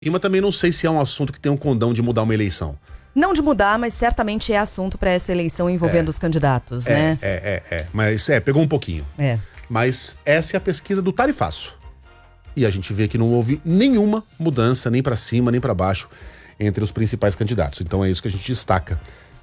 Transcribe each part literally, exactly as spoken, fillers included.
Mas também não sei se é um assunto que tem um condão de mudar uma eleição. Não de mudar, mas certamente é assunto para essa eleição envolvendo é, os candidatos, é, né? É, é, é. Mas é, pegou um pouquinho. É. Mas essa é a pesquisa do Tarifaço. E a gente vê que não houve nenhuma mudança, nem para cima, nem para baixo, entre os principais candidatos. Então é isso que a gente destaca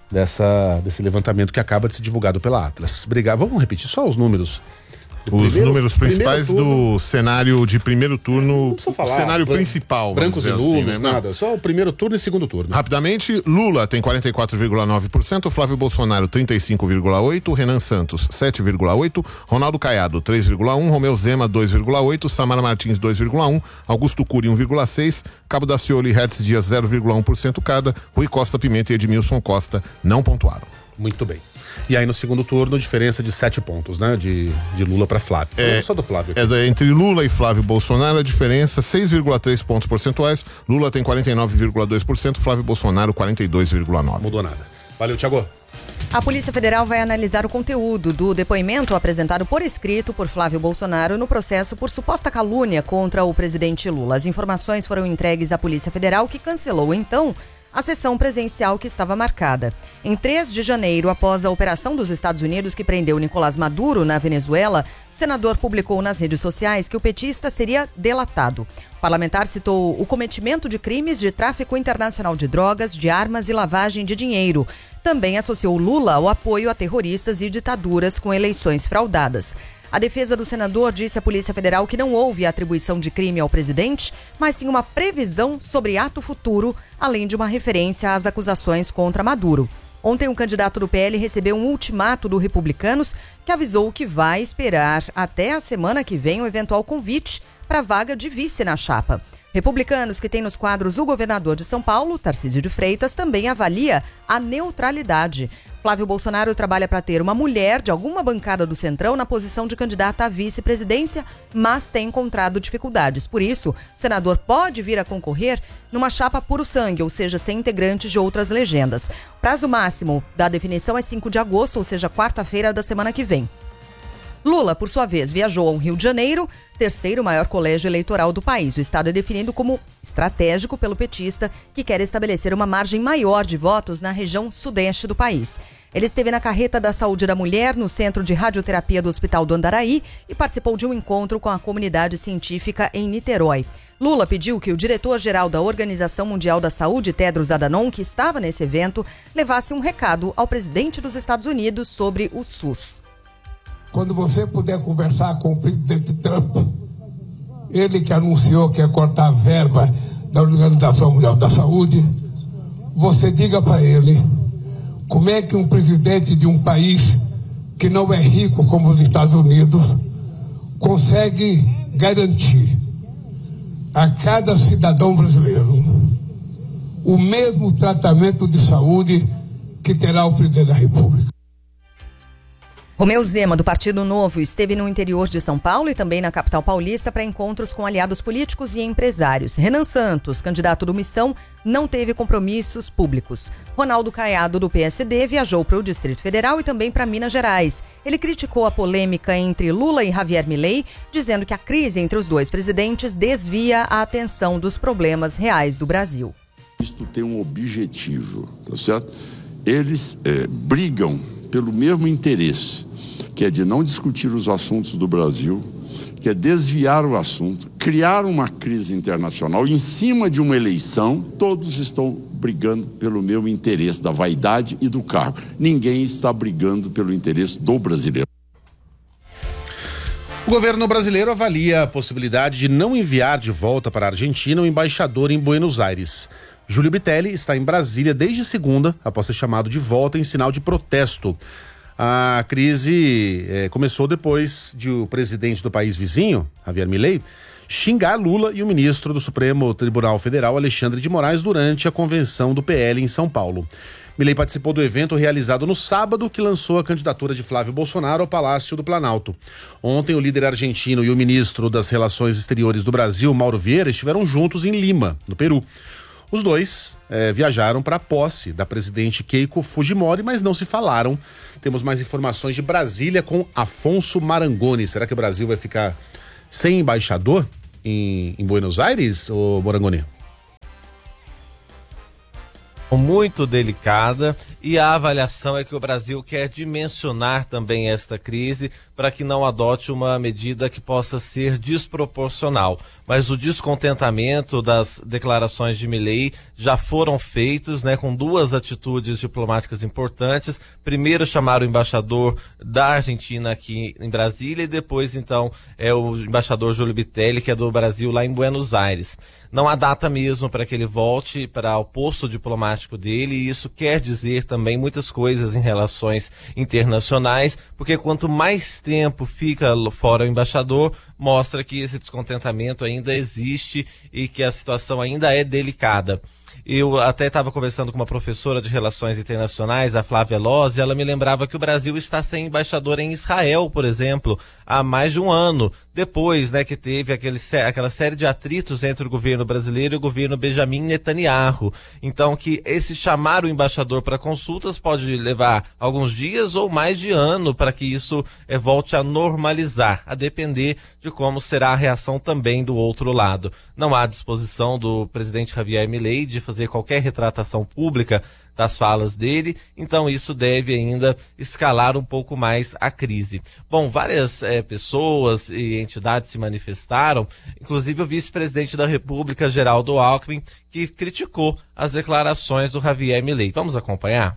dessa, desse levantamento que acaba de ser divulgado pela Atlas. Obrigado. Vamos repetir só os números. Os primeiro, números principais do cenário de primeiro turno, o cenário bran- principal, brancos e nulos, assim, né? nada, só o primeiro turno e segundo turno. Rapidamente, Lula tem quarenta e quatro vírgula nove por cento, Flávio Bolsonaro trinta e cinco vírgula oito por cento, Renan Santos sete vírgula oito por cento, Ronaldo Caiado três vírgula um por cento, Romeu Zema dois vírgula oito por cento, Samara Martins dois vírgula um por cento, Augusto Cury um vírgula seis por cento, Cabo Daciolo e Hertz Dias zero vírgula um por cento cada, Rui Costa Pimenta e Edmilson Costa não pontuaram. Muito bem. E aí no segundo turno, diferença de sete pontos, né? De, de Lula para Flávio. É, só do Flávio aqui. É da, entre Lula e Flávio Bolsonaro, a diferença seis vírgula três pontos percentuais. Lula tem quarenta e nove vírgula dois por cento, Flávio Bolsonaro quarenta e dois vírgula nove por cento. Mudou nada. Valeu, Thiago. A Polícia Federal vai analisar o conteúdo do depoimento apresentado por escrito por Flávio Bolsonaro no processo por suposta calúnia contra o presidente Lula. As informações foram entregues à Polícia Federal, que cancelou, então, a sessão presencial que estava marcada. Em três de janeiro, após a operação dos Estados Unidos que prendeu Nicolás Maduro na Venezuela, o senador publicou nas redes sociais que o petista seria delatado. O parlamentar citou o cometimento de crimes de tráfico internacional de drogas, de armas e lavagem de dinheiro. Também associou Lula ao apoio a terroristas e ditaduras com eleições fraudadas. A defesa do senador disse à Polícia Federal que não houve atribuição de crime ao presidente, mas sim uma previsão sobre ato futuro, além de uma referência às acusações contra Maduro. Ontem, um candidato do P L recebeu um ultimato do Republicanos que avisou que vai esperar até a semana que vem um eventual convite para a vaga de vice na chapa. Republicanos, que tem nos quadros o governador de São Paulo, Tarcísio de Freitas, também avalia a neutralidade. Flávio Bolsonaro trabalha para ter uma mulher de alguma bancada do Centrão na posição de candidata à vice-presidência, mas tem encontrado dificuldades. Por isso, o senador pode vir a concorrer numa chapa puro sangue, ou seja, sem integrantes de outras legendas. O prazo máximo da definição é cinco de agosto, ou seja, quarta-feira da semana que vem. Lula, por sua vez, viajou ao Rio de Janeiro, terceiro maior colégio eleitoral do país. O estado é definido como estratégico pelo petista, que quer estabelecer uma margem maior de votos na região sudeste do país. Ele esteve na carreta da saúde da mulher, no centro de radioterapia do Hospital do Andaraí e participou de um encontro com a comunidade científica em Niterói. Lula pediu que o diretor-geral da Organização Mundial da Saúde, Tedros Adhanom, que estava nesse evento, levasse um recado ao presidente dos Estados Unidos sobre o SUS. Quando você puder conversar com o presidente Trump, ele que anunciou que ia cortar a verba da Organização Mundial da Saúde, você diga para ele como é que um presidente de um país que não é rico como os Estados Unidos consegue garantir a cada cidadão brasileiro o mesmo tratamento de saúde que terá o presidente da República. Romeu Zema, do Partido Novo, esteve no interior de São Paulo e também na capital paulista para encontros com aliados políticos e empresários. Renan Santos, candidato do Missão, não teve compromissos públicos. Ronaldo Caiado, do P S D, viajou para o Distrito Federal e também para Minas Gerais. Ele criticou a polêmica entre Lula e Javier Milei, dizendo que a crise entre os dois presidentes desvia a atenção dos problemas reais do Brasil. Isto tem um objetivo, tá certo? Eles é, brigam pelo mesmo interesse, que é de não discutir os assuntos do Brasil, que é desviar o assunto, criar uma crise internacional em cima de uma eleição. Todos estão brigando pelo meu interesse da vaidade e do cargo. Ninguém está brigando pelo interesse do brasileiro. O governo brasileiro avalia a possibilidade de não enviar de volta para a Argentina o embaixador em Buenos Aires. Júlio Bitelli está em Brasília desde segunda, após ser chamado de volta em sinal de protesto. A crise eh, começou depois de o presidente do país vizinho, Javier Milei, xingar Lula e o ministro do Supremo Tribunal Federal, Alexandre de Moraes, durante a convenção do P L em São Paulo. Milei participou do evento realizado no sábado, que lançou a candidatura de Flávio Bolsonaro ao Palácio do Planalto. Ontem, o líder argentino e o ministro das Relações Exteriores do Brasil, Mauro Vieira, estiveram juntos em Lima, no Peru. Os dois eh, viajaram para a posse da presidente Keiko Fujimori, mas não se falaram. Temos mais informações de Brasília com Afonso Marangoni. Será que o Brasil vai ficar sem embaixador em, em Buenos Aires, ô Marangoni? muito delicada, e a avaliação é que o Brasil quer dimensionar também esta crise para que não adote uma medida que possa ser desproporcional. Mas o descontentamento das declarações de Milei já foram feitos, né, com duas atitudes diplomáticas importantes. Primeiro, chamar o embaixador da Argentina aqui em Brasília, e depois, então, é o embaixador Júlio Bitelli, que é do Brasil, lá em Buenos Aires. Não há data mesmo para que ele volte para o posto diplomático dele, e isso quer dizer também muitas coisas em relações internacionais, porque quanto mais tempo fica fora o embaixador, mostra que esse descontentamento ainda existe e que a situação ainda é delicada. Eu até estava conversando com uma professora de Relações Internacionais, a Flávia Loz, e ela me lembrava que o Brasil está sem embaixador em Israel, por exemplo, há mais de um ano, depois, né, que teve aquele, aquela série de atritos entre o governo brasileiro e o governo Benjamin Netanyahu. Então, que esse chamar o embaixador para consultas pode levar alguns dias ou mais de ano para que isso é, volte a normalizar, a depender de como será a reação também do outro lado. Não há disposição do presidente Javier Milei de fazer qualquer retratação pública das falas dele, então isso deve ainda escalar um pouco mais a crise. Bom, várias é, pessoas e entidades se manifestaram, inclusive o vice-presidente da República, Geraldo Alckmin, que criticou as declarações do Javier Milei. Vamos acompanhar?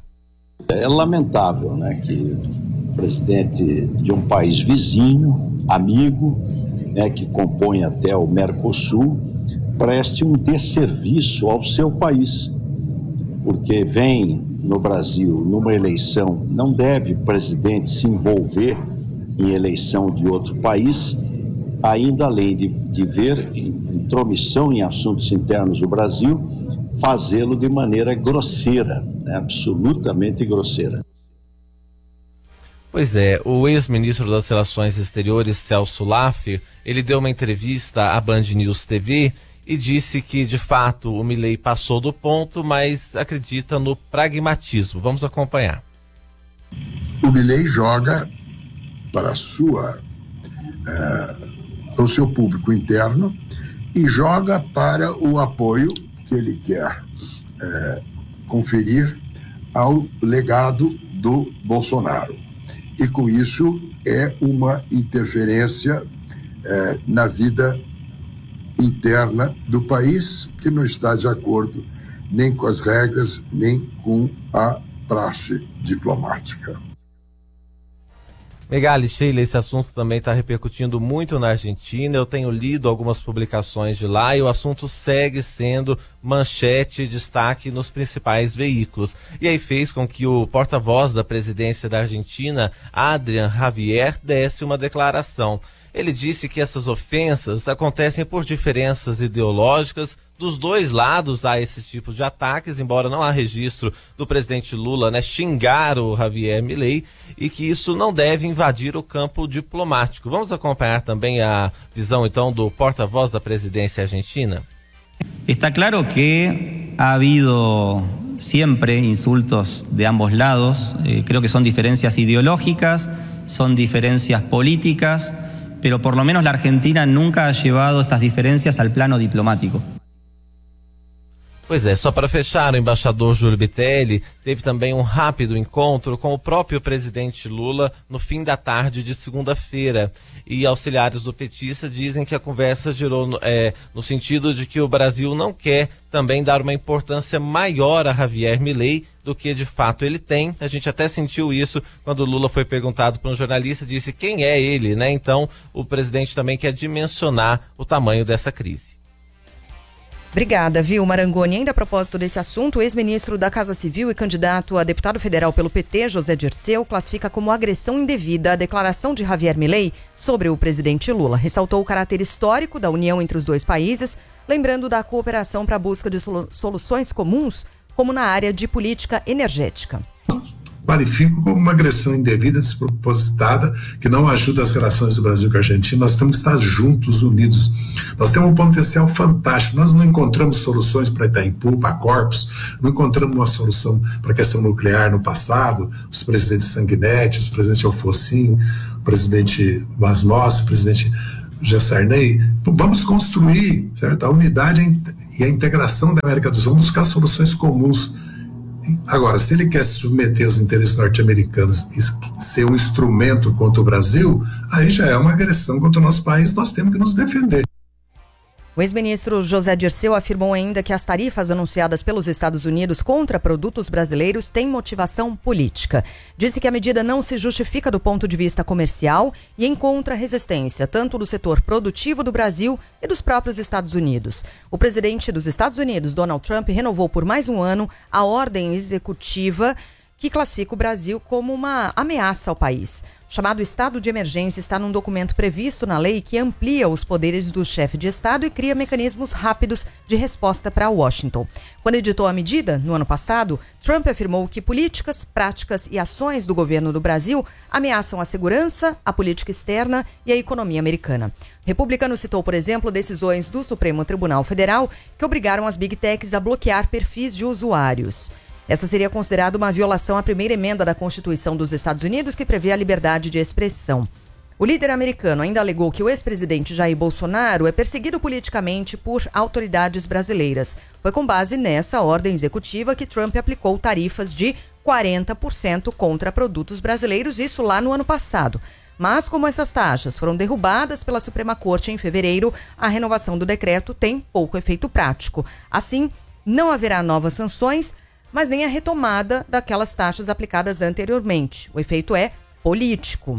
É lamentável, né, que o presidente de um país vizinho, amigo, né, que compõe até o Mercosul, preste um desserviço ao seu país, porque vem no Brasil numa eleição, não deve presidente se envolver em eleição de outro país, ainda além de, de ver intromissão em assuntos internos do Brasil, fazê-lo de maneira grosseira, né, absolutamente grosseira. Pois é, o ex-ministro das Relações Exteriores, Celso Laffer, ele deu uma entrevista à Band News T V e disse que, de fato, o Milei passou do ponto, mas acredita no pragmatismo. Vamos acompanhar. O Milei joga para a sua, é, para o seu público interno e joga para o apoio que ele quer é, conferir ao legado do Bolsonaro. E com isso é uma interferência é, na vida interna do país, que não está de acordo nem com as regras, nem com a praxe diplomática. Megali, Sheila, esse assunto também está repercutindo muito na Argentina. Eu tenho lido algumas publicações de lá e o assunto segue sendo manchete e destaque nos principais veículos. E aí fez com que o porta-voz da presidência da Argentina, Adrián Javier, desse uma declaração. Ele disse que essas ofensas acontecem por diferenças ideológicas. Dos dois lados há esse tipo de ataques, embora não há registro do presidente Lula, né, xingar o Javier Milei, e que isso não deve invadir o campo diplomático. Vamos acompanhar também a visão, então, do porta-voz da presidência argentina? Está claro que ha habido siempre insultos de ambos lados. Eh, creo que son diferencias ideológicas, son diferencias políticas, pero por lo menos la Argentina nunca ha llevado estas diferencias al plano diplomático. Pois é, só para fechar, o embaixador Júlio Bitelli teve também um rápido encontro com o próprio presidente Lula no fim da tarde de segunda-feira. E auxiliares do petista dizem que a conversa girou é, no sentido de que o Brasil não quer também dar uma importância maior a Javier Milei do que de fato ele tem. A gente até sentiu isso quando o Lula foi perguntado por um jornalista, disse quem é ele, né? Então o presidente também quer dimensionar o tamanho dessa crise. Obrigada, viu, Marangoni. Ainda a propósito desse assunto, o ex-ministro da Casa Civil e candidato a deputado federal pelo P T, José Dirceu, classifica como agressão indevida a declaração de Javier Milei sobre o presidente Lula. Ressaltou o caráter histórico da união entre os dois países, lembrando da cooperação para a busca de soluções comuns, como na área de política energética. Qualifico como uma agressão indevida, despropositada, que não ajuda as relações do Brasil com a Argentina. Nós temos que estar juntos, unidos. Nós temos um potencial fantástico. Nós não encontramos soluções para Itaipu, para Corpus, não encontramos uma solução para a questão nuclear no passado. Os presidentes Sanguinetti, os presidentes Alfocin, o presidente Masmossi, o presidente Gessarney. Vamos construir, certo? A unidade e a integração da América do Sul, vamos buscar soluções comuns. Agora, se ele quer submeter os interesses norte-americanos e ser um instrumento contra o Brasil, aí já é uma agressão contra o nosso país, nós temos que nos defender. O ex-ministro José Dirceu afirmou ainda que as tarifas anunciadas pelos Estados Unidos contra produtos brasileiros têm motivação política. Disse que a medida não se justifica do ponto de vista comercial e encontra resistência tanto do setor produtivo do Brasil e dos próprios Estados Unidos. O presidente dos Estados Unidos, Donald Trump, renovou por mais um ano a ordem executiva que classifica o Brasil como uma ameaça ao país. O chamado estado de emergência está num documento previsto na lei que amplia os poderes do chefe de Estado e cria mecanismos rápidos de resposta para Washington. Quando editou a medida, no ano passado, Trump afirmou que políticas, práticas e ações do governo do Brasil ameaçam a segurança, a política externa e a economia americana. O republicano citou, por exemplo, decisões do Supremo Tribunal Federal que obrigaram as Big Techs a bloquear perfis de usuários. Essa seria considerada uma violação à primeira emenda da Constituição dos Estados Unidos, que prevê a liberdade de expressão. O líder americano ainda alegou que o ex-presidente Jair Bolsonaro é perseguido politicamente por autoridades brasileiras. Foi com base nessa ordem executiva que Trump aplicou tarifas de quarenta por cento contra produtos brasileiros, isso lá no ano passado. Mas como essas taxas foram derrubadas pela Suprema Corte em fevereiro, a renovação do decreto tem pouco efeito prático. Assim, não haverá novas sanções, mas nem a retomada daquelas taxas aplicadas anteriormente. O efeito é político.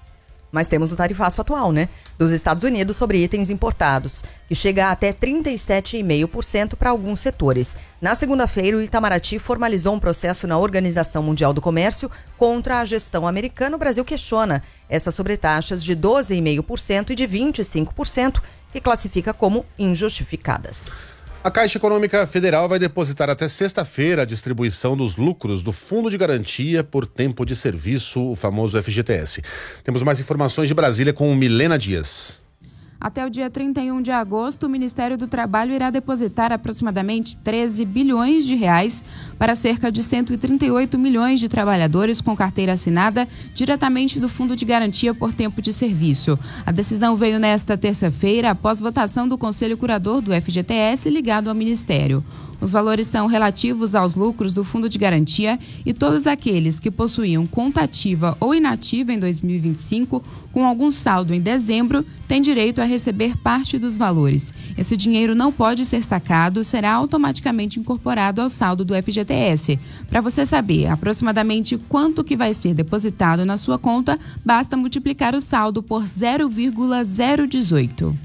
Mas temos o tarifaço atual, né? Dos Estados Unidos sobre itens importados, que chega a até trinta e sete vírgula cinco por cento para alguns setores. Na segunda-feira, o Itamaraty formalizou um processo na Organização Mundial do Comércio contra a gestão americana. O Brasil questiona essas sobretaxas de doze vírgula cinco por cento e de vinte e cinco por cento, que classifica como injustificadas. A Caixa Econômica Federal vai depositar até sexta-feira a distribuição dos lucros do Fundo de Garantia por Tempo de Serviço, o famoso F G T S. Temos mais informações de Brasília com Milena Dias. Até o dia trinta e um de agosto, o Ministério do Trabalho irá depositar aproximadamente treze bilhões de reais para cerca de cento e trinta e oito milhões de trabalhadores com carteira assinada diretamente do Fundo de Garantia por Tempo de Serviço. A decisão veio nesta terça-feira após votação do Conselho Curador do F G T S ligado ao Ministério. Os valores são relativos aos lucros do Fundo de Garantia e todos aqueles que possuíam conta ativa ou inativa em dois mil e vinte e cinco, com algum saldo em dezembro, têm direito a receber parte dos valores. Esse dinheiro não pode ser sacado, será automaticamente incorporado ao saldo do F G T S. Para você saber aproximadamente quanto que vai ser depositado na sua conta, basta multiplicar o saldo por zero vírgula zero dezoito.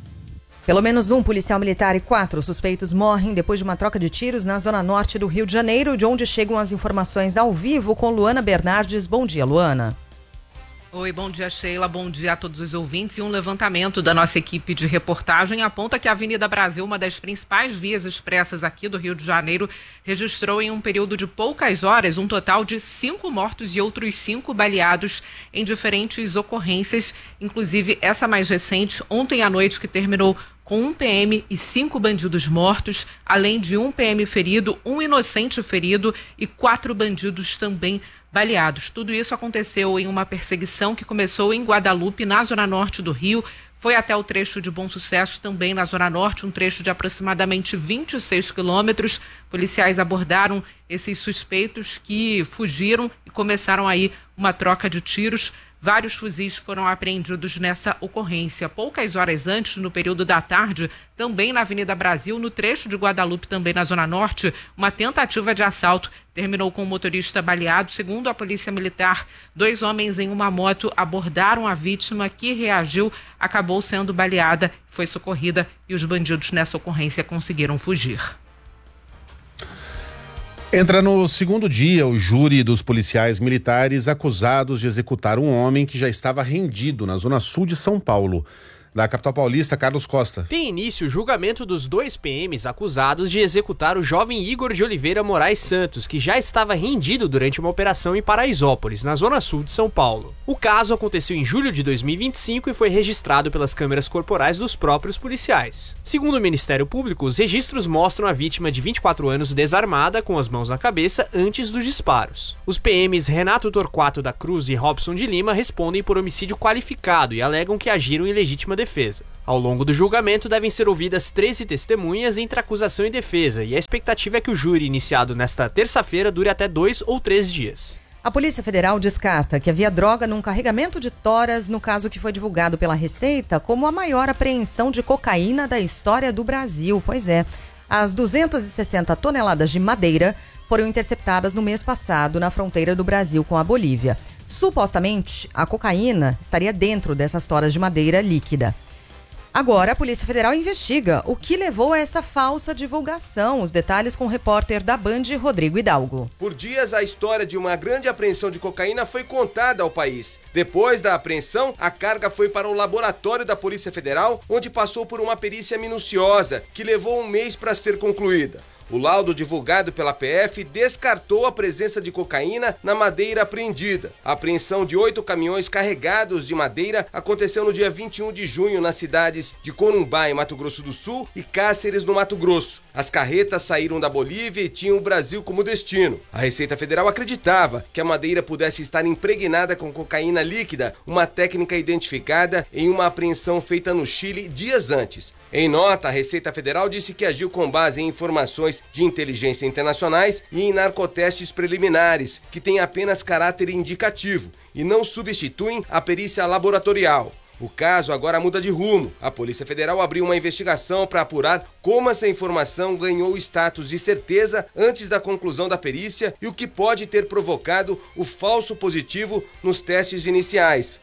Pelo menos um policial militar e quatro suspeitos morrem depois de uma troca de tiros na zona norte do Rio de Janeiro, de onde chegam as informações ao vivo com Luana Bernardes. Bom dia, Luana. Oi, bom dia, Sheila, bom dia a todos os ouvintes. E um levantamento da nossa equipe de reportagem aponta que a Avenida Brasil, uma das principais vias expressas aqui do Rio de Janeiro, registrou em um período de poucas horas um total de cinco mortos e outros cinco baleados em diferentes ocorrências, inclusive essa mais recente, ontem à noite, que terminou com um P M e cinco bandidos mortos, além de um P M ferido, um inocente ferido e quatro bandidos também baleados. Tudo isso aconteceu em uma perseguição que começou em Guadalupe, na zona norte do Rio, foi até o trecho de Bom Sucesso, também na zona norte, um trecho de aproximadamente vinte e seis quilômetros. Policiais abordaram esses suspeitos que fugiram e começaram aí uma troca de tiros. Vários fuzis foram apreendidos nessa ocorrência. Poucas horas antes, no período da tarde, também na Avenida Brasil, no trecho de Guadalupe, também na Zona Norte, uma tentativa de assalto terminou com o motorista baleado. Segundo a Polícia Militar, dois homens em uma moto abordaram a vítima, que reagiu, acabou sendo baleada, foi socorrida e os bandidos nessa ocorrência conseguiram fugir. Entra no segundo dia o júri dos policiais militares acusados de executar um homem que já estava rendido na zona sul de São Paulo. Da capital paulista, Carlos Costa. Tem início o julgamento dos dois P Ms acusados de executar o jovem Igor de Oliveira Moraes Santos, que já estava rendido durante uma operação em Paraisópolis, na zona sul de São Paulo. O caso aconteceu em julho de dois mil e vinte e cinco e foi registrado pelas câmeras corporais dos próprios policiais. Segundo o Ministério Público, os registros mostram a vítima de vinte e quatro anos desarmada, com as mãos na cabeça, antes dos disparos. Os P Ms Renato Torquato da Cruz e Robson de Lima respondem por homicídio qualificado e alegam que agiram em legítima defesa. defesa. Ao longo do julgamento, devem ser ouvidas treze testemunhas entre acusação e defesa, e a expectativa é que o júri, iniciado nesta terça-feira, dure até dois ou três dias. A Polícia Federal descarta que havia droga num carregamento de toras no caso que foi divulgado pela Receita como a maior apreensão de cocaína da história do Brasil. Pois é, as duzentas e sessenta toneladas de madeira foram interceptadas no mês passado na fronteira do Brasil com a Bolívia. Supostamente, a cocaína estaria dentro dessas toras de madeira líquida. Agora, a Polícia Federal investiga o que levou a essa falsa divulgação. Os detalhes com o repórter da Band, Rodrigo Hidalgo. Por dias, a história de uma grande apreensão de cocaína foi contada ao país. Depois da apreensão, a carga foi para o laboratório da Polícia Federal, onde passou por uma perícia minuciosa, que levou um mês para ser concluída. O laudo divulgado pela P F descartou a presença de cocaína na madeira apreendida. A apreensão de oito caminhões carregados de madeira aconteceu no dia vinte e um de junho nas cidades de Corumbá, em Mato Grosso do Sul, e Cáceres, no Mato Grosso. As carretas saíram da Bolívia e tinham o Brasil como destino. A Receita Federal acreditava que a madeira pudesse estar impregnada com cocaína líquida, uma técnica identificada em uma apreensão feita no Chile dias antes. Em nota, a Receita Federal disse que agiu com base em informações de inteligência internacionais e em narcotestes preliminares, que têm apenas caráter indicativo e não substituem a perícia laboratorial. O caso agora muda de rumo. A Polícia Federal abriu uma investigação para apurar como essa informação ganhou o status de certeza antes da conclusão da perícia e o que pode ter provocado o falso positivo nos testes iniciais.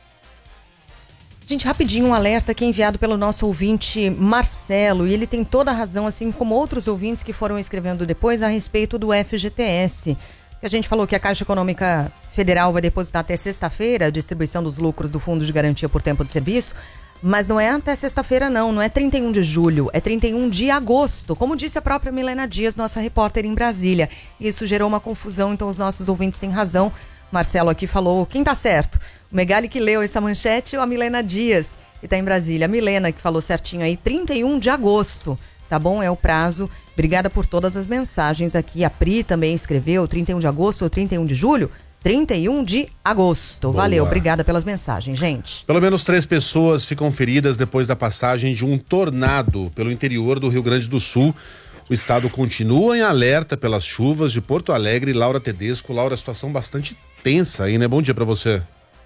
Gente, rapidinho, um alerta aqui enviado pelo nosso ouvinte Marcelo, e ele tem toda a razão, assim como outros ouvintes que foram escrevendo depois a respeito do F G T S. A gente falou que a Caixa Econômica Federal vai depositar até sexta-feira a distribuição dos lucros do Fundo de Garantia por Tempo de Serviço, mas não é até sexta-feira não, não é trinta e um de julho, é trinta e um de agosto, como disse a própria Milena Dias, nossa repórter em Brasília. Isso gerou uma confusão, então os nossos ouvintes têm razão. Marcelo aqui falou, quem tá certo? O Megali que leu essa manchete ou a Milena Dias, que tá em Brasília? A Milena que falou certinho aí, trinta e um de agosto, tá bom? É o prazo. Obrigada por todas as mensagens aqui. A Pri também escreveu trinta e um de agosto ou trinta e um de julho? trinta e um de agosto. Boa. Valeu, obrigada pelas mensagens, gente. Pelo menos três pessoas ficam feridas depois da passagem de um tornado pelo interior do Rio Grande do Sul. O estado continua em alerta pelas chuvas de Porto Alegre. Laura Tedesco. Laura, situação bastante tensa aí, né? Bom dia pra você.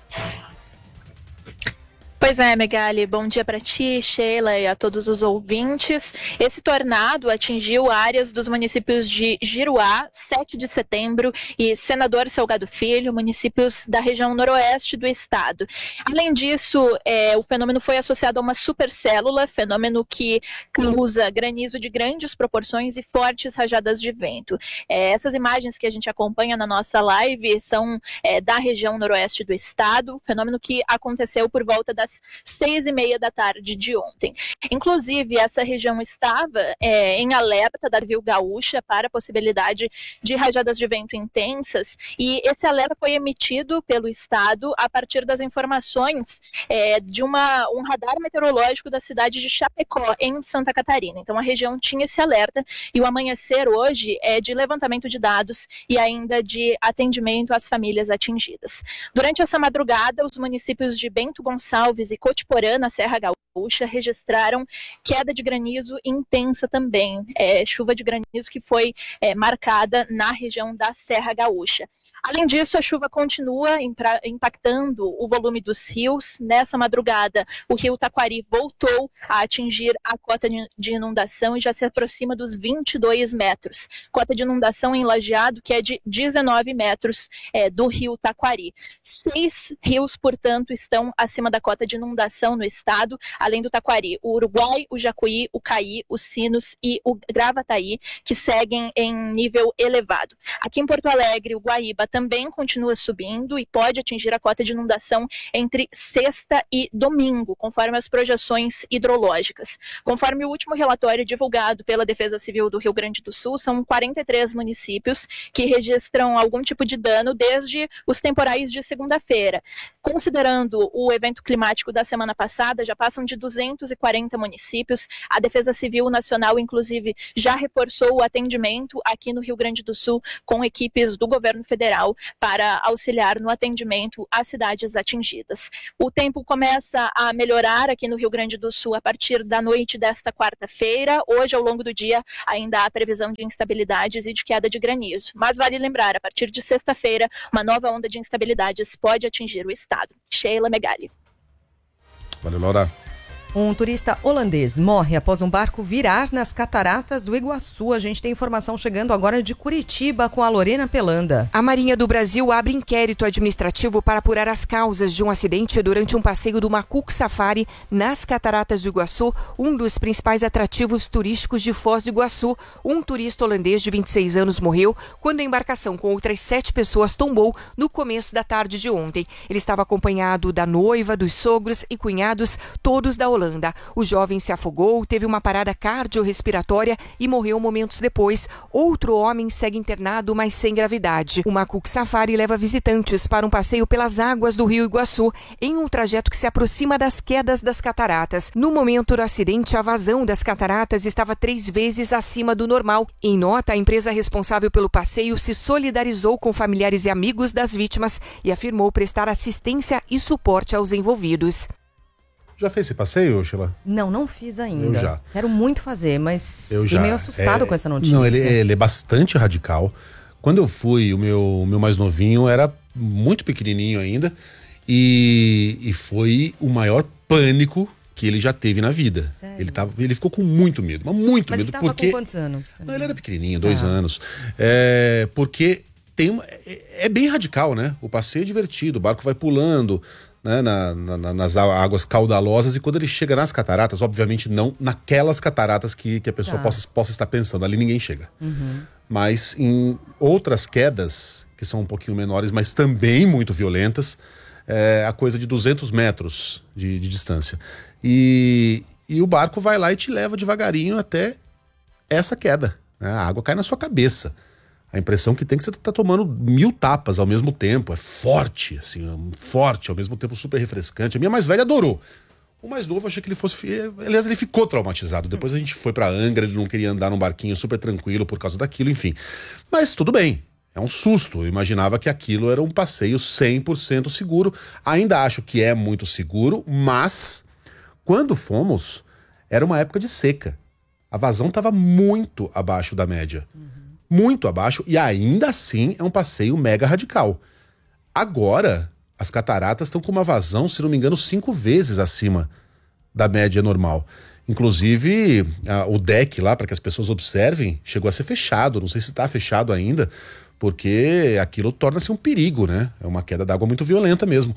Pois é, Megali, bom dia para ti, Sheila, e a todos os ouvintes. Esse tornado atingiu áreas dos municípios de Giruá, sete de setembro, e Senador Salgado Filho, municípios da região noroeste do estado. Além disso, é, o fenômeno foi associado a uma supercélula, fenômeno que causa granizo de grandes proporções e fortes rajadas de vento. É, essas imagens que a gente acompanha na nossa live são é, da região noroeste do estado, fenômeno que aconteceu por volta das seis e meia da tarde de ontem. Inclusive, essa região estava é, em alerta da Viu Gaúcha para a possibilidade de rajadas de vento intensas, e esse alerta foi emitido pelo estado a partir das informações é, de uma, um radar meteorológico da cidade de Chapecó, em Santa Catarina. Então, a região tinha esse alerta, e o amanhecer hoje é de levantamento de dados e ainda de atendimento às famílias atingidas. Durante essa madrugada, os municípios de Bento Gonçalves e Cotiporã, na Serra Gaúcha, registraram queda de granizo intensa também, é, chuva de granizo que foi é, marcada na região da Serra Gaúcha. Além disso, a chuva continua impactando o volume dos rios. Nessa madrugada, o rio Taquari voltou a atingir a cota de inundação e já se aproxima dos vinte e dois metros. Cota de inundação em Lajeado, que é de dezenove metros é, do rio Taquari. Seis rios, portanto, estão acima da cota de inundação no estado, além do Taquari: o Uruguai, o Jacuí, o Caí, os Sinos e o Gravataí, que seguem em nível elevado. Aqui em Porto Alegre, o Guaíba também continua subindo e pode atingir a cota de inundação entre sexta e domingo, conforme as projeções hidrológicas. Conforme o último relatório divulgado pela Defesa Civil do Rio Grande do Sul, são quarenta e três municípios que registram algum tipo de dano desde os temporais de segunda-feira. Considerando o evento climático da semana passada, já passam de duzentos e quarenta municípios. A Defesa Civil Nacional, inclusive, já reforçou o atendimento aqui no Rio Grande do Sul com equipes do governo federal Nacional para auxiliar no atendimento às cidades atingidas. O tempo começa a melhorar aqui no Rio Grande do Sul a partir da noite desta quarta-feira. Hoje, ao longo do dia, ainda há previsão de instabilidades e de queda de granizo. Mas vale lembrar, a partir de sexta-feira, uma nova onda de instabilidades pode atingir o estado. Sheila Megali. Valeu, Laura. Um turista holandês morre após um barco virar nas cataratas do Iguaçu. A gente tem informação chegando agora de Curitiba com a Lorena Pelanda. A Marinha do Brasil abre inquérito administrativo para apurar as causas de um acidente durante um passeio do Macuco Safari nas cataratas do Iguaçu, um dos principais atrativos turísticos de Foz do Iguaçu. Um turista holandês de vinte e seis anos morreu quando a embarcação com outras sete pessoas tombou no começo da tarde de ontem. Ele estava acompanhado da noiva, dos sogros e cunhados, todos da Holanda. O jovem se afogou, teve uma parada cardiorrespiratória e morreu momentos depois. Outro homem segue internado, mas sem gravidade. O Macuco Safari leva visitantes para um passeio pelas águas do Rio Iguaçu, em um trajeto que se aproxima das quedas das cataratas. No momento do acidente, a vazão das cataratas estava três vezes acima do normal. Em nota, a empresa responsável pelo passeio se solidarizou com familiares e amigos das vítimas e afirmou prestar assistência e suporte aos envolvidos. Já fez esse passeio, Sheila? Não, não fiz ainda. Eu já. Quero muito fazer, mas eu fiquei já. meio assustado é, com essa notícia. Não, ele, ele é bastante radical. Quando eu fui, o meu, o meu mais novinho era muito pequenininho ainda e, e foi o maior pânico que ele já teve na vida. Sério? Ele, tava, ele ficou com muito medo, mas muito mas medo. Mas ele tava porque... com quantos anos? Não, ele era pequenininho, dois ah. anos. É, porque tem uma, é, é bem radical, né? O passeio é divertido, o barco vai pulando... Né, na, na, nas águas caudalosas, e quando ele chega nas cataratas, obviamente não naquelas cataratas que, que a pessoa tá. possa, possa estar pensando, ali ninguém chega. Uhum. Mas em outras quedas, que são um pouquinho menores, mas também muito violentas, é a coisa de duzentos metros de, de distância. E, e o barco vai lá e te leva devagarinho até essa queda. Né? A água cai na sua cabeça. A impressão que tem que você tá tomando mil tapas ao mesmo tempo. É forte, assim, forte, ao mesmo tempo super refrescante. A minha mais velha adorou. O mais novo, eu achei que ele fosse... Aliás, ele ficou traumatizado. Depois a gente foi pra Angra, ele não queria andar num barquinho super tranquilo por causa daquilo, enfim. Mas tudo bem, é um susto. Eu imaginava que aquilo era um passeio cem por cento seguro. Ainda acho que é muito seguro, mas quando fomos, era uma época de seca. A vazão estava muito abaixo da média. Uhum. Muito abaixo, e ainda assim é um passeio mega radical. Agora, as cataratas estão com uma vazão, se não me engano, cinco vezes acima da média normal. Inclusive, a, o deck lá, para que as pessoas observem, chegou a ser fechado. Não sei se está fechado ainda, porque aquilo torna-se um perigo, né? É uma queda d'água muito violenta mesmo.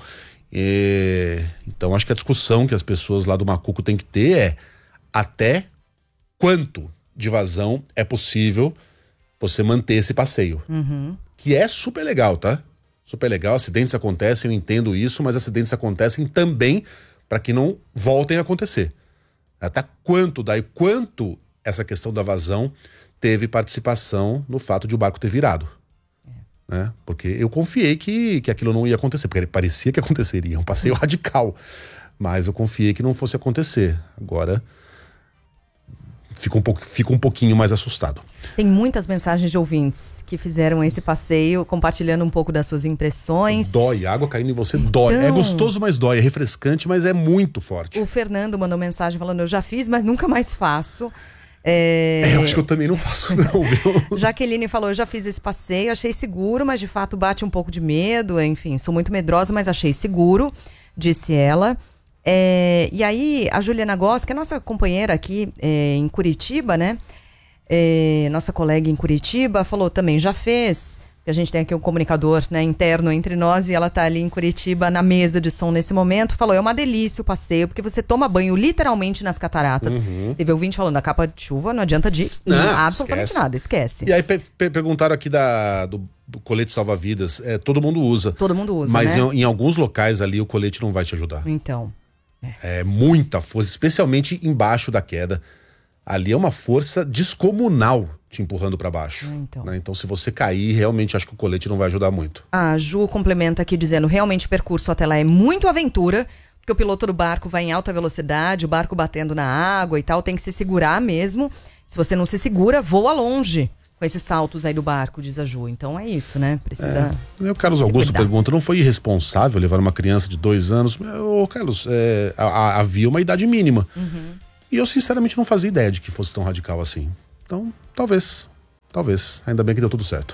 E, então, acho que a discussão que as pessoas lá do Macuco têm que ter é até quanto de vazão é possível você manter esse passeio. Uhum. Que é super legal, tá? Super legal, acidentes acontecem, eu entendo isso, mas acidentes acontecem também para que não voltem a acontecer. Até quanto daí, quanto essa questão da vazão teve participação no fato de o barco ter virado. É. Né? Porque eu confiei que, que aquilo não ia acontecer, porque parecia que aconteceria, é um passeio radical. Mas eu confiei que não fosse acontecer. Agora... Fico um, pouco, fico um pouquinho mais assustado. Tem muitas mensagens de ouvintes que fizeram esse passeio, compartilhando um pouco das suas impressões. Dói, a água caindo em você dói. Então, é gostoso, mas dói. É refrescante, mas é muito forte. O Fernando mandou mensagem falando, eu já fiz, mas nunca mais faço. É... é, eu acho que eu também não faço não, viu? Jaqueline falou, eu já fiz esse passeio, achei seguro, mas de fato bate um pouco de medo. Enfim, sou muito medrosa, mas achei seguro, disse ela. É, e aí, a Juliana Goss, que é nossa companheira aqui é, em Curitiba, né? É, nossa colega em Curitiba, falou também, já fez. A gente tem aqui um comunicador, né, interno entre nós, e ela tá ali em Curitiba, na mesa de som nesse momento. Falou, é uma delícia o passeio, porque você toma banho literalmente nas cataratas. Uhum. Teve ouvinte falando, a capa de chuva não adianta de não, absolutamente esquece. nada, esquece. E aí pe- pe- perguntaram aqui da, do colete salva-vidas. É, todo mundo usa. Todo mundo usa, mas né? em, em alguns locais ali o colete não vai te ajudar. Então... É muita força, especialmente embaixo da queda. Ali é uma força descomunal te empurrando para baixo. Então. Né? Então, se você cair, realmente acho que o colete não vai ajudar muito. A Ju complementa aqui dizendo, realmente o percurso até lá é muito aventura, porque o piloto do barco vai em alta velocidade, o barco batendo na água e tal, tem que se segurar mesmo. Se você não se segura, voa longe. com esses saltos aí do barco, diz a Ju. Então é isso, né? Precisa. É. O Carlos Augusto cuidar. Pergunta: não foi irresponsável levar uma criança de dois anos? Ô, Carlos, é, a, a, havia uma idade mínima. Uhum. E eu, sinceramente, não fazia ideia de que fosse tão radical assim. Então, talvez. Talvez. Ainda bem que deu tudo certo.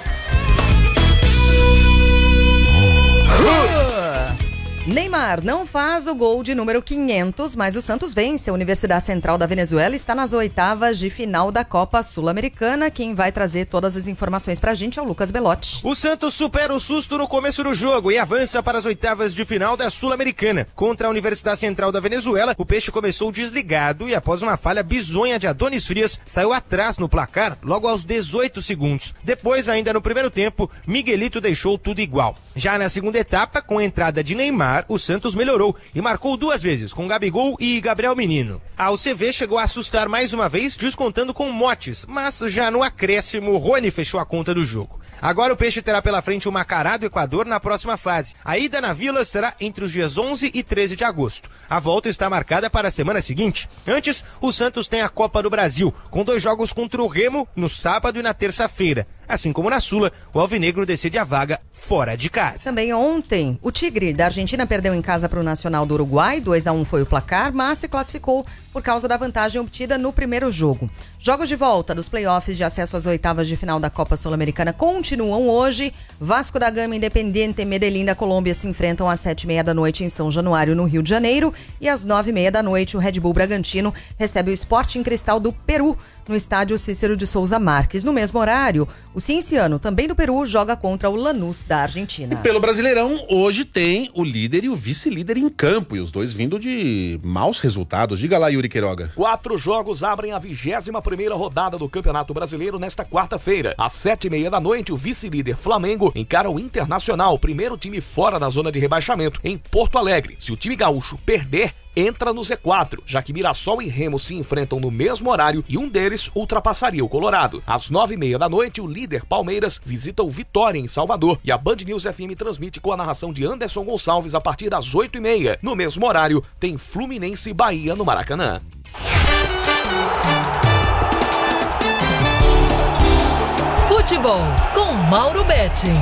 Neymar não faz o gol de número quinhentos, mas o Santos vence. A Universidade Central da Venezuela está nas oitavas de final da Copa Sul-Americana. Quem vai trazer todas as informações pra gente é o Lucas Belotti. O Santos supera o susto no começo do jogo e avança para as oitavas de final da Sul-Americana. Contra a Universidade Central da Venezuela, o Peixe começou desligado e após uma falha bizonha de Adonis Frias, saiu atrás no placar logo aos dezoito segundos. Depois, ainda no primeiro tempo, Miguelito deixou tudo igual. Já na segunda etapa, com a entrada de Neymar, o Santos melhorou e marcou duas vezes, com Gabigol e Gabriel Menino. A U C V chegou a assustar mais uma vez, descontando com Motes, mas já no acréscimo, Rony fechou a conta do jogo. Agora o Peixe terá pela frente o Macará do Equador na próxima fase. A ida na Vila será entre os dias onze e treze de agosto. A volta está marcada para a semana seguinte. Antes, o Santos tem a Copa do Brasil, com dois jogos contra o Remo no sábado e na terça-feira. Assim como na Sula, o Alvinegro decide a vaga fora de casa. Também ontem, o Tigre da Argentina perdeu em casa para o Nacional do Uruguai, dois a um foi o placar, mas se classificou por causa da vantagem obtida no primeiro jogo. Jogos de volta dos playoffs de acesso às oitavas de final da Copa Sul-Americana continuam hoje. Vasco da Gama, Independiente e Medellín da Colômbia se enfrentam às sete e meia da noite em São Januário, no Rio de Janeiro. E às nove e meia da noite, o Red Bull Bragantino recebe o Sporting Cristal do Peru, no estádio Cícero de Souza Marques. No mesmo horário, o Cienciano, também do Peru, joga contra o Lanús da Argentina. E pelo Brasileirão, hoje tem o líder e o vice-líder em campo, e os dois vindo de maus resultados. Diga lá, Yuri Queiroga. Quatro jogos abrem a vigésima primeira rodada do Campeonato Brasileiro nesta quarta-feira. Às sete e meia da noite, o vice-líder Flamengo encara o Internacional, primeiro time fora da zona de rebaixamento, em Porto Alegre. Se o time gaúcho perder, entra no Z quatro, já que Mirassol e Remo se enfrentam no mesmo horário e um deles ultrapassaria o Colorado. Às nove e meia da noite, o líder Palmeiras visita o Vitória em Salvador e a Band News F M transmite com a narração de Anderson Gonçalves a partir das oito e meia. No mesmo horário, tem Fluminense e Bahia no Maracanã. Futebol com Mauro Betting.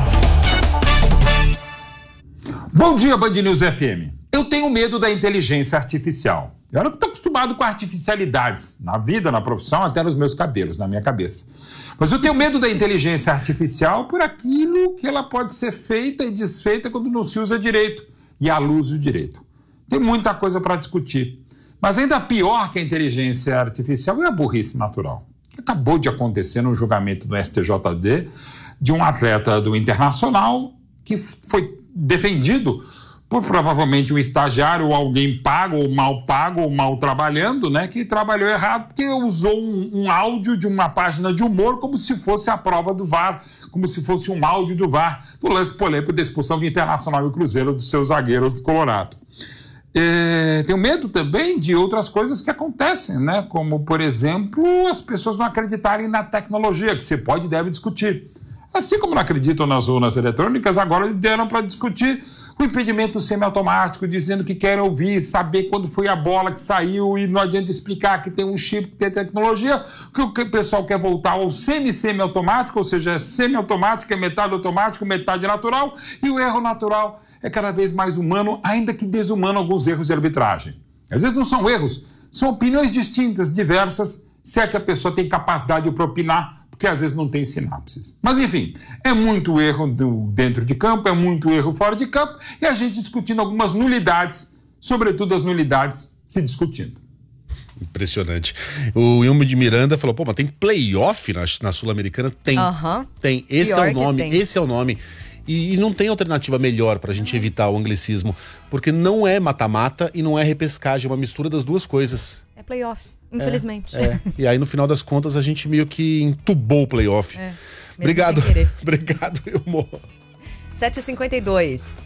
Bom dia, Band News F M. Eu tenho medo da inteligência artificial. Eu não estou acostumado com artificialidades na vida, na profissão, até nos meus cabelos, na minha cabeça. Mas eu tenho medo da inteligência artificial por aquilo que ela pode ser feita e desfeita quando não se usa direito e à luz do direito. Tem muita coisa para discutir. Mas ainda pior que a inteligência artificial é a burrice natural. Que acabou de acontecer no julgamento do S T J D de um atleta do Internacional que foi defendido por provavelmente um estagiário ou alguém pago ou mal pago ou mal trabalhando, né, que trabalhou errado porque usou um, um áudio de uma página de humor como se fosse a prova do V A R, como se fosse um áudio do V A R, do lance polêmico da expulsão do Internacional e o Cruzeiro do seu zagueiro colorado. É, tenho medo também de outras coisas que acontecem, né, como, por exemplo, as pessoas não acreditarem na tecnologia, que você pode e deve discutir. Assim como não acreditam nas urnas eletrônicas, agora deram para discutir o impedimento semiautomático, dizendo que querem ouvir, saber quando foi a bola que saiu e não adianta explicar que tem um chip, que tem tecnologia, que o pessoal quer voltar ao semi-semi-automático, ou seja, é semi-automático, é metade automático, metade natural, e o erro natural é cada vez mais humano, ainda que desumano alguns erros de arbitragem. Às vezes não são erros, são opiniões distintas, diversas, se é que a pessoa tem capacidade de opinar, que às vezes não tem sinapses. Mas enfim, é muito erro do, dentro de campo, é muito erro fora de campo, e a gente discutindo algumas nulidades, sobretudo as nulidades se discutindo. Impressionante. O Ilmo de Miranda falou, pô, mas tem playoff na, na Sul-Americana? Tem, uh-huh. tem. Esse Pior é o nome, esse é o nome. E, e não tem alternativa melhor pra gente evitar o anglicismo, porque não é mata-mata e não é repescagem, é uma mistura das duas coisas. É playoff. Infelizmente. É, é. E aí, no final das contas, a gente meio que entubou o playoff. É, Obrigado. Obrigado, Ilmo. sete e cinquenta e dois.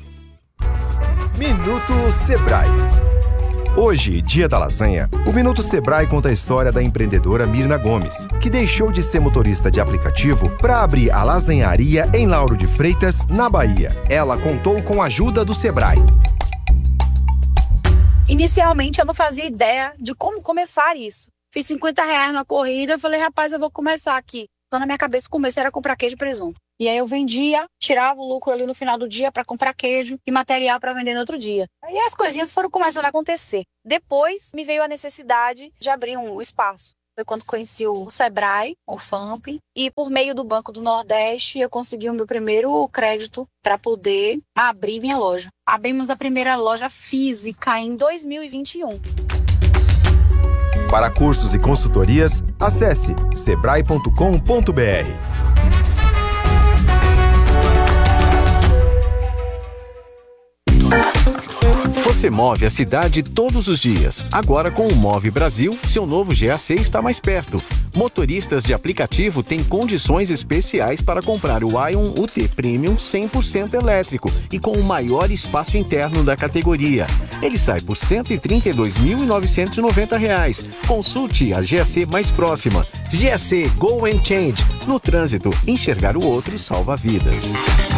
Minuto Sebrae. Hoje, dia da lasanha, o Minuto Sebrae conta a história da empreendedora Mirna Gomes, que deixou de ser motorista de aplicativo para abrir a lasanharia em Lauro de Freitas, na Bahia. Ela contou com a ajuda do Sebrae. Inicialmente eu não fazia ideia de como começar isso. Fiz cinquenta reais na corrida, eu falei, rapaz, eu vou começar aqui. Então, na minha cabeça, o começo era comprar queijo e presunto. E aí eu vendia, tirava o lucro ali no final do dia para comprar queijo e material para vender no outro dia. Aí as coisinhas foram começando a acontecer. Depois me veio a necessidade de abrir um espaço. Foi quando conheci o Sebrae, o FAMP, e por meio do Banco do Nordeste eu consegui o meu primeiro crédito para poder abrir minha loja. Abrimos a primeira loja física em dois mil e vinte e um. Para cursos e consultorias, acesse sebrae ponto com ponto br. Você move a cidade todos os dias. Agora com o Move Brasil, seu novo G A C está mais perto. Motoristas de aplicativo têm condições especiais para comprar o Ion U T Premium cem por cento elétrico e com o maior espaço interno da categoria. Ele sai por cento e trinta e dois mil novecentos e noventa reais. Consulte a G A C mais próxima. G A C Go and Change. No trânsito, enxergar o outro salva vidas.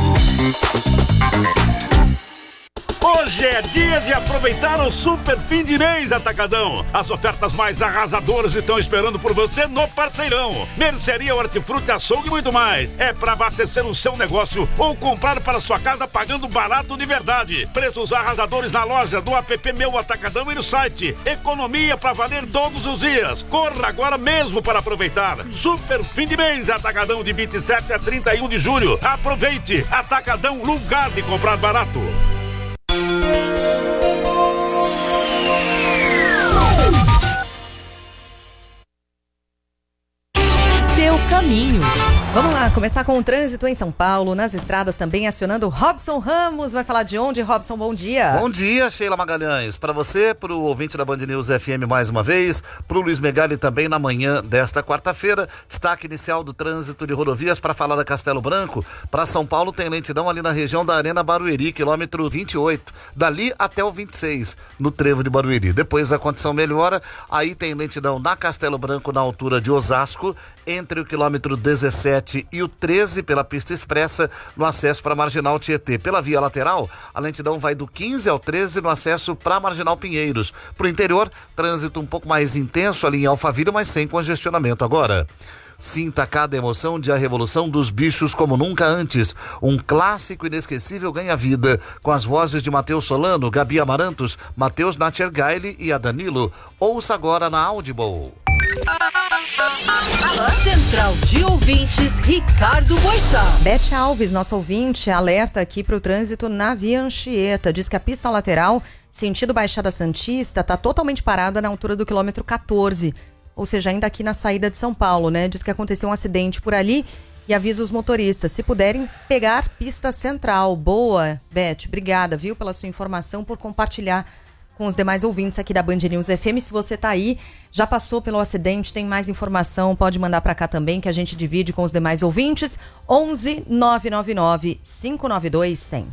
Hoje é dia de aproveitar o Super Fim de Mês Atacadão. As ofertas mais arrasadoras estão esperando por você no Parceirão. Mercearia, hortifruti, açougue e muito mais. É para abastecer o seu negócio ou comprar para sua casa pagando barato de verdade. Preços arrasadores na loja, do app Meu Atacadão e no site. Economia para valer todos os dias. Corra agora mesmo para aproveitar. Super Fim de Mês Atacadão de vinte e sete a trinta e um de julho. Aproveite. Atacadão, lugar de comprar barato. Seu caminho. Vamos lá, começar com o trânsito em São Paulo, nas estradas também, acionando Robson Ramos. Vai falar de onde, Robson? Bom dia. Bom dia, Sheila Magalhães. Para você, para o ouvinte da Band News F M mais uma vez, para o Luiz Megali também na manhã desta quarta-feira. Destaque inicial do trânsito de rodovias para falar da Castelo Branco. Para São Paulo tem lentidão ali na região da Arena Barueri, quilômetro vinte e oito. Dali até o vinte e seis, no trevo de Barueri. Depois a condição melhora, aí tem lentidão na Castelo Branco, na altura de Osasco, entre o quilômetro dezessete e o treze pela pista expressa no acesso para a Marginal Tietê. Pela via lateral, a lentidão vai do quinze ao treze no acesso para a Marginal Pinheiros. Para o interior, trânsito um pouco mais intenso ali em Alphaville, mas sem congestionamento agora. Sinta cada emoção de A Revolução dos Bichos como nunca antes. Um clássico inesquecível ganha vida, com as vozes de Matheus Solano, Gabi Amarantos, Matheus Natchergaile e a Danilo. Ouça agora na Audible. Central de Ouvintes, Ricardo Boixá. Beth Alves, nossa ouvinte, alerta aqui para o trânsito na Via Anchieta. Diz que a pista lateral, sentido Baixada Santista, está totalmente parada na altura do quilômetro quatorze. Ou seja, ainda aqui na saída de São Paulo, né? Diz que aconteceu um acidente por ali e avisa os motoristas, se puderem, pegar pista central. Boa, Beth, obrigada, viu, pela sua informação, por compartilhar com os demais ouvintes aqui da Band News F M. Se você tá aí, já passou pelo acidente, tem mais informação, pode mandar para cá também, que a gente divide com os demais ouvintes. onze nove nove nove, cinco nove dois, cem.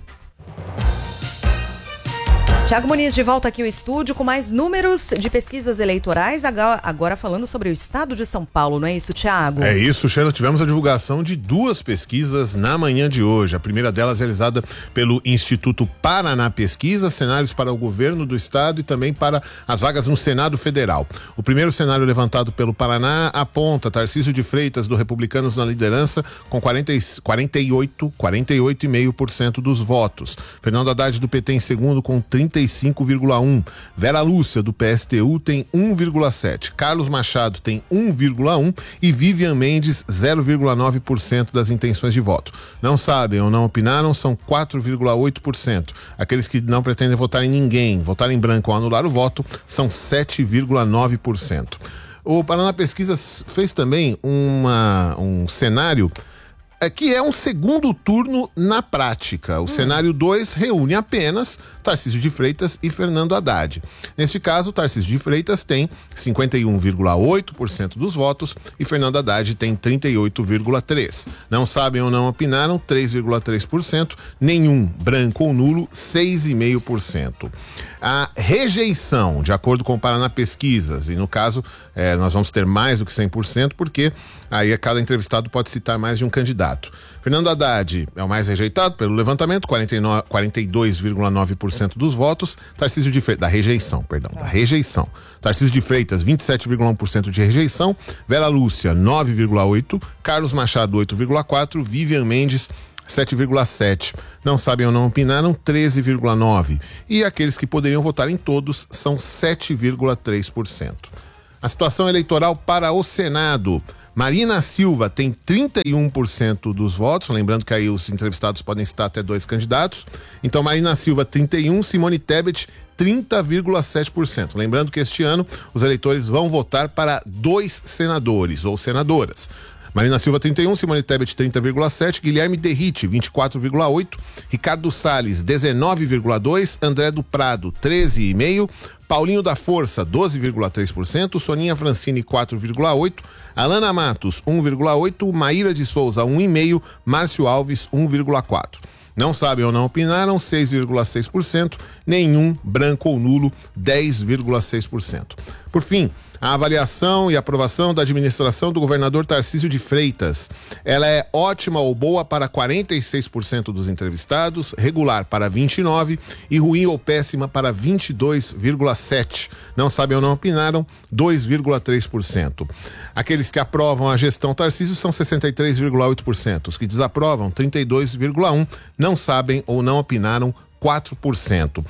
Tiago Muniz de volta aqui ao estúdio com mais números de pesquisas eleitorais, agora falando sobre o estado de São Paulo, não é isso, Tiago? É isso, Sheila. Tivemos a divulgação de duas pesquisas na manhã de hoje. A primeira delas realizada pelo Instituto Paraná Pesquisa, cenários para o governo do estado e também para as vagas no Senado Federal. O primeiro cenário levantado pelo Paraná aponta Tarcísio de Freitas, do Republicanos, na liderança, com quarenta, quarenta e oito, quarenta e oito vírgula cinco por cento dos votos. Fernando Haddad, do P T, em segundo, com trinta e cinco vírgula um por cento. Vera Lúcia, do P S T U, tem um vírgula sete por cento. Carlos Machado tem um vírgula um por cento e Vivian Mendes, zero vírgula nove por cento das intenções de voto. Não sabem ou não opinaram são quatro vírgula oito por cento. Aqueles que não pretendem votar em ninguém, votar em branco ou anular o voto, são sete vírgula nove por cento. O Paraná Pesquisas fez também uma, um cenário é que é um segundo turno na prática. O hum. cenário dois reúne apenas Tarcísio de Freitas e Fernando Haddad. Neste caso, Tarcísio de Freitas tem cinquenta e um vírgula oito por cento dos votos e Fernando Haddad tem trinta e oito vírgula três por cento. Não sabem ou não opinaram, três vírgula três por cento. Nenhum, branco ou nulo, seis vírgula cinco por cento. A rejeição, de acordo com o Paraná Pesquisas, e no caso, é, nós vamos ter mais do que cem por cento, porque Aí cada entrevistado pode citar mais de um candidato. Fernando Haddad é o mais rejeitado pelo levantamento, quarenta e dois vírgula nove por cento dos votos. Tarcísio de Freitas, da rejeição, perdão, da rejeição. Tarcísio de Freitas, vinte e sete vírgula um por cento de rejeição. Vera Lúcia, nove vírgula oito por cento. Carlos Machado, oito vírgula quatro por cento. Vivian Mendes, sete vírgula sete por cento. Não sabem ou não opinaram, treze vírgula nove por cento. E aqueles que poderiam votar em todos são sete vírgula três por cento. A situação eleitoral para o Senado. Marina Silva tem trinta e um por cento dos votos, lembrando que aí os entrevistados podem citar até dois candidatos. Então, Marina Silva, trinta e um por cento, Simone Tebet, trinta vírgula sete por cento. Lembrando que este ano os eleitores vão votar para dois senadores ou senadoras. Marina Silva, trinta e um, Simone Tebet, trinta vírgula sete, Guilherme Derrite, vinte e quatro vírgula oito, Ricardo Salles, dezenove vírgula dois, André do Prado, treze vírgula cinco, Paulinho da Força, doze vírgula três por cento, Soninha Francini, quatro vírgula oito, Alana Matos, um vírgula oito, Maíra de Souza, um vírgula cinco, Márcio Alves, um vírgula quatro. Não sabem ou não opinaram, seis vírgula seis por cento, nenhum, branco ou nulo, dez vírgula seis por cento. Por fim, a avaliação e aprovação da administração do governador Tarcísio de Freitas. Ela é ótima ou boa para quarenta e seis por cento dos entrevistados, regular para vinte e nove por cento e ruim ou péssima para vinte e dois vírgula sete por cento. Não sabem ou não opinaram, dois vírgula três por cento. Aqueles que aprovam a gestão Tarcísio são sessenta e três vírgula oito por cento. Os que desaprovam, trinta e dois vírgula um por cento. Não sabem ou não opinaram, quatro por cento.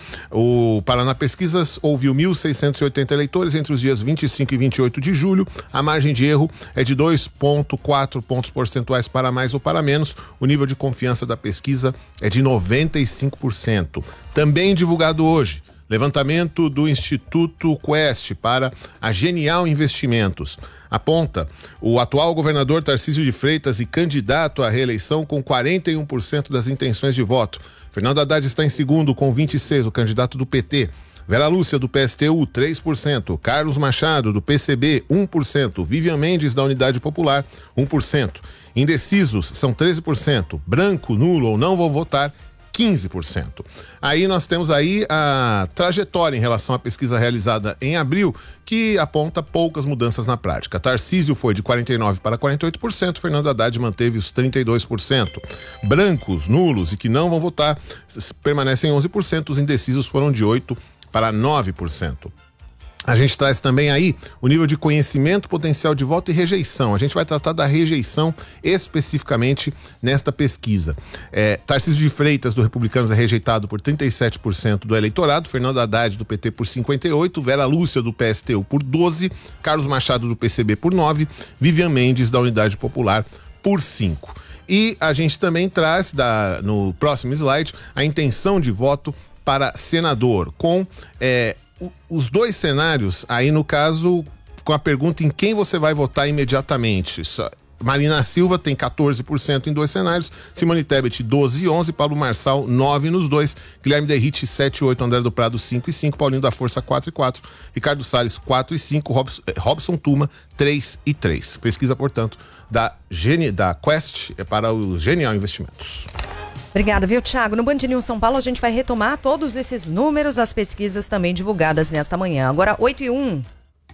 O Paraná Pesquisas ouviu mil seiscentos e oitenta eleitores entre os dias vinte e cinco e vinte e oito de julho. A margem de erro é de dois vírgula quatro pontos percentuais para mais ou para menos. O nível de confiança da pesquisa é de noventa e cinco por cento. Também divulgado hoje, levantamento do Instituto Quest para a Genial Investimentos. Aponta o atual governador Tarcísio de Freitas e candidato à reeleição com quarenta e um por cento das intenções de voto. Fernando Haddad está em segundo com vinte e seis por cento, o candidato do P T. Vera Lúcia, do P S T U, três por cento. Carlos Machado, do P C B, um por cento. Vivian Mendes, da Unidade Popular, um por cento. Indecisos são treze por cento. Branco, nulo ou não vou votar, quinze por cento. Aí nós temos aí a trajetória em relação à pesquisa realizada em abril, que aponta poucas mudanças na prática. Tarcísio foi de quarenta e nove por cento para quarenta e oito por cento, Fernando Haddad manteve os trinta e dois por cento. Brancos, nulos e que não vão votar permanecem onze por cento, os indecisos foram de oito por cento para nove por cento. A gente traz também aí o nível de conhecimento, potencial de voto e rejeição. A gente vai tratar da rejeição especificamente nesta pesquisa. É, Tarcísio de Freitas, do Republicanos, é rejeitado por trinta e sete por cento do eleitorado, Fernando Haddad, do P T, por cinquenta e oito por cento, Vera Lúcia, do P S T U, por doze por cento, Carlos Machado, do P C B, por nove por cento, Vivian Mendes, da Unidade Popular, por cinco por cento. E a gente também traz, da, no próximo slide, a intenção de voto para senador, com é, os dois cenários, aí no caso, com a pergunta em quem você vai votar imediatamente. Marina Silva tem quatorze por cento em dois cenários, Simone Tebet doze e onze, Pablo Marçal nove nos dois, Guilherme Derrite sete e oito, André do Prado cinco e cinco, Paulinho da Força quatro e quatro, Ricardo Salles quatro e cinco, Robson, Robson Tuma três e três. Pesquisa, portanto, da, Geni, da Quest é para os Genial Investimentos. Obrigada, viu, Thiago? No Band News São Paulo a gente vai retomar todos esses números, as pesquisas também divulgadas nesta manhã. Agora, oito e um.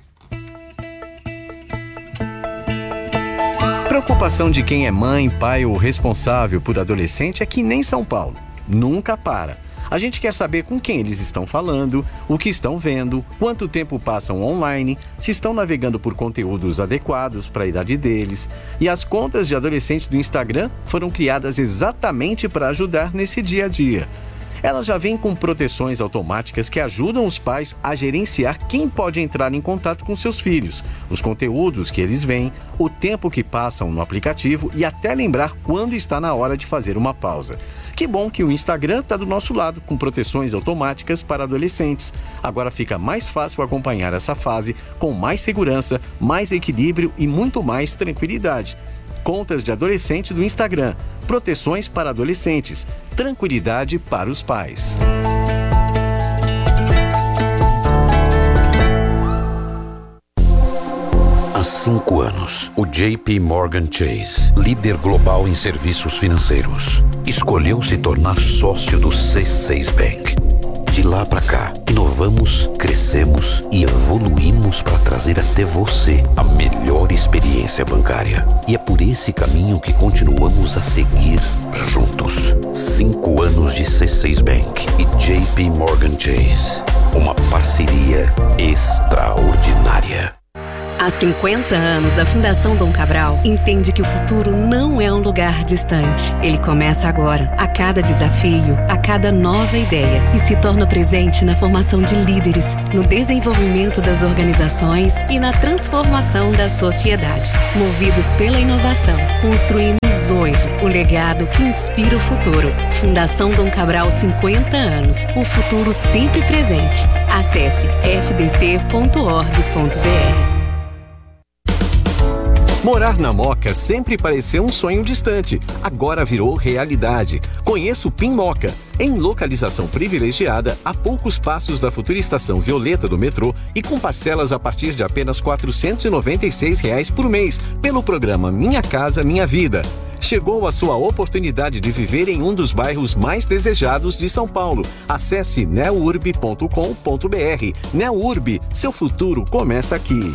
Preocupação de quem é mãe, pai ou responsável por adolescente é que nem São Paulo. Nunca para. A gente quer saber com quem eles estão falando, o que estão vendo, quanto tempo passam online, se estão navegando por conteúdos adequados para a idade deles. E as contas de adolescentes do Instagram foram criadas exatamente para ajudar nesse dia a dia. Elas já vêm com proteções automáticas que ajudam os pais a gerenciar quem pode entrar em contato com seus filhos, os conteúdos que eles veem, o tempo que passam no aplicativo e até lembrar quando está na hora de fazer uma pausa. Que bom que o Instagram está do nosso lado, com proteções automáticas para adolescentes. Agora fica mais fácil acompanhar essa fase com mais segurança, mais equilíbrio e muito mais tranquilidade. Contas de adolescente do Instagram. Proteções para adolescentes. Tranquilidade para os pais. Há cinco anos, o J P Morgan Chase, líder global em serviços financeiros, escolheu se tornar sócio do C seis Bank. De lá pra cá, inovamos, crescemos e evoluímos para trazer até você a melhor experiência bancária. E é por esse caminho que continuamos a seguir juntos. Cinco anos de C seis Bank e J P Morgan Chase. Uma parceria extraordinária. Há cinquenta anos, a Fundação Dom Cabral entende que o futuro não é um lugar distante. Ele começa agora, a cada desafio, a cada nova ideia, e se torna presente na formação de líderes, no desenvolvimento das organizações e na transformação da sociedade. Movidos pela inovação, construímos hoje o legado que inspira o futuro. Fundação Dom Cabral, cinquenta anos. O futuro sempre presente. Acesse f d c ponto org ponto b r. Morar na Moca sempre pareceu um sonho distante. Agora virou realidade. Conheça o Pin Moca. Em localização privilegiada, a poucos passos da futura estação Violeta do metrô e com parcelas a partir de apenas quatrocentos e noventa e seis reais por mês, pelo programa Minha Casa Minha Vida. Chegou a sua oportunidade de viver em um dos bairros mais desejados de São Paulo. Acesse neurb ponto com ponto b r. Neurb, seu futuro começa aqui.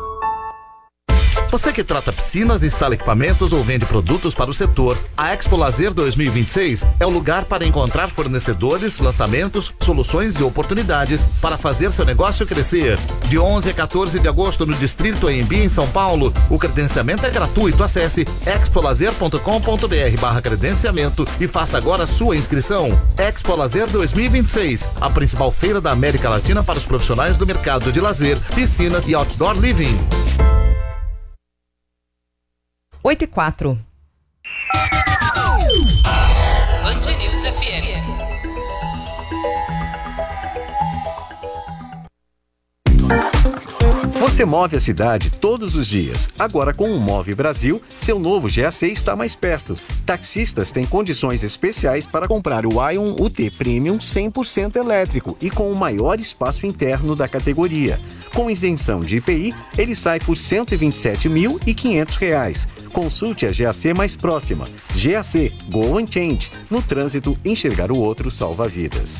Você que trata piscinas, instala equipamentos ou vende produtos para o setor, a Expo Lazer dois mil e vinte e seis é o lugar para encontrar fornecedores, lançamentos, soluções e oportunidades para fazer seu negócio crescer. De onze a quatorze de agosto no Distrito Anhembi, em São Paulo, o credenciamento é gratuito. Acesse expolazer ponto com ponto b r barra credenciamento e faça agora a sua inscrição. Expo Lazer dois mil e vinte e seis, a principal feira da América Latina para os profissionais do mercado de lazer, piscinas e outdoor living. oito e quatro. Band News F M. Você move a cidade todos os dias. Agora com o Move Brasil, seu novo G A C está mais perto. Taxistas têm condições especiais para comprar o Ion U T Premium cem por cento elétrico e com o maior espaço interno da categoria. Com isenção de I P I, ele sai por cento e vinte e sete mil e quinhentos reais. Consulte a G A C mais próxima. G A C, Go and Change. No trânsito, enxergar o outro salva vidas.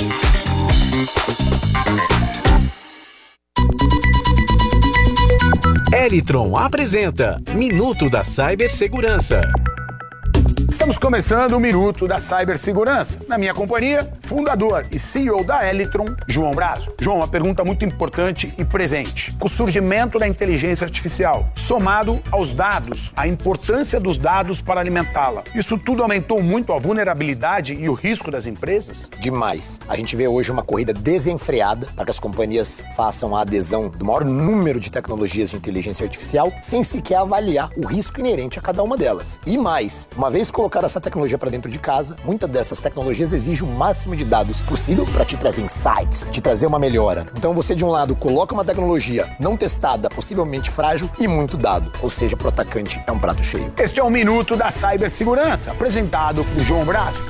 Elitron apresenta Minuto da Cibersegurança. Estamos começando o Minuto da Cibersegurança. Na minha companhia, fundador e C E O da Elitron, João Brazo. João, uma pergunta muito importante e presente. Com o surgimento da inteligência artificial, somado aos dados, a importância dos dados para alimentá-la, isso tudo aumentou muito a vulnerabilidade e o risco das empresas? Demais. A gente vê hoje uma corrida desenfreada para que as companhias façam a adesão do maior número de tecnologias de inteligência artificial sem sequer avaliar o risco inerente a cada uma delas. E mais, uma vez colocar essa tecnologia para dentro de casa, muitas dessas tecnologias exigem o máximo de dados possível para te trazer insights, te trazer uma melhora. Então você, de um lado, coloca uma tecnologia não testada, possivelmente frágil e muito dado. Ou seja, para o atacante é um prato cheio. Este é o Minuto da Cibersegurança, apresentado por João Brazo.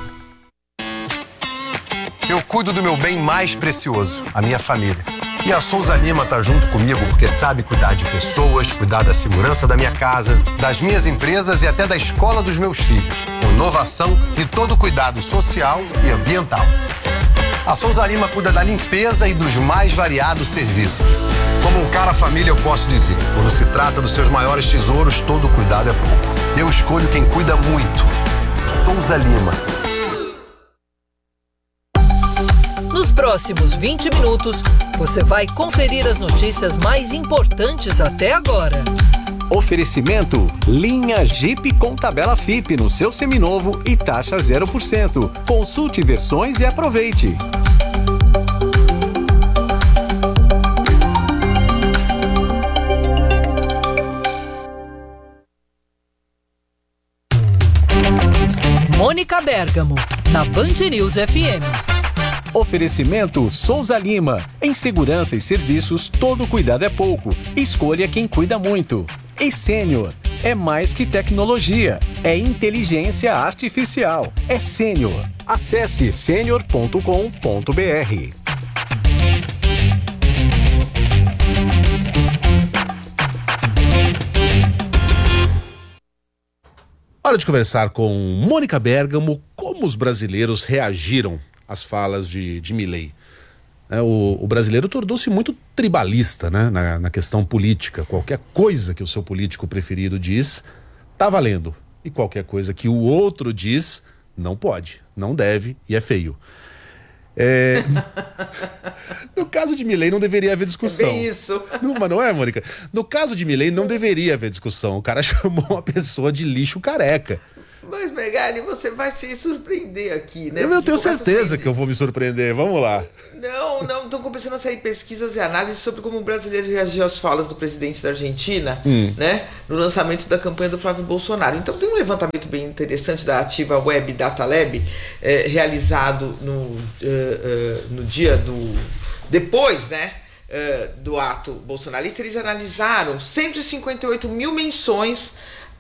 Eu cuido do meu bem mais precioso, a minha família. E a Souza Lima tá junto comigo porque sabe cuidar de pessoas, cuidar da segurança da minha casa, das minhas empresas e até da escola dos meus filhos. Com inovação e todo cuidado social e ambiental. A Souza Lima cuida da limpeza e dos mais variados serviços. Como um cara família, eu posso dizer, quando se trata dos seus maiores tesouros, todo cuidado é pouco. Eu escolho quem cuida muito. Souza Lima. Nos próximos vinte minutos, você vai conferir as notícias mais importantes até agora. Oferecimento: linha Jeep com tabela F I P no seu seminovo e taxa zero por cento. Consulte versões e aproveite. Mônica Bergamo, na Band News F M. Oferecimento Souza Lima. Em segurança e serviços, todo cuidado é pouco. Escolha quem cuida muito. E Sênior. É mais que tecnologia. É inteligência artificial. É Sênior. Acesse sênior ponto com ponto b r. Hora de conversar com Mônica Bergamo como os brasileiros reagiram as falas de, de Milei. É, o, o brasileiro tornou-se muito tribalista, né, na, na questão política. Qualquer coisa que o seu político preferido diz, tá valendo. E qualquer coisa que o outro diz, não pode, não deve e é feio. É... No caso de Milei não deveria haver discussão. É bem isso. Não, mas não é, Mônica? No caso de Milei não deveria haver discussão. O cara chamou uma pessoa de lixo careca. Mas, Megali, você vai se surpreender aqui, né? Eu, eu tenho certeza que eu vou me surpreender. Vamos lá. Não, não, estão começando a sair pesquisas e análises sobre como o brasileiro reagiu às falas do presidente da Argentina, hum. né, no lançamento da campanha do Flávio Bolsonaro. Então tem um levantamento bem interessante da Ativa Web Data Lab, é, realizado no, uh, uh, no dia do... depois, né, uh, do ato bolsonarista. Eles analisaram cento e cinquenta e oito mil menções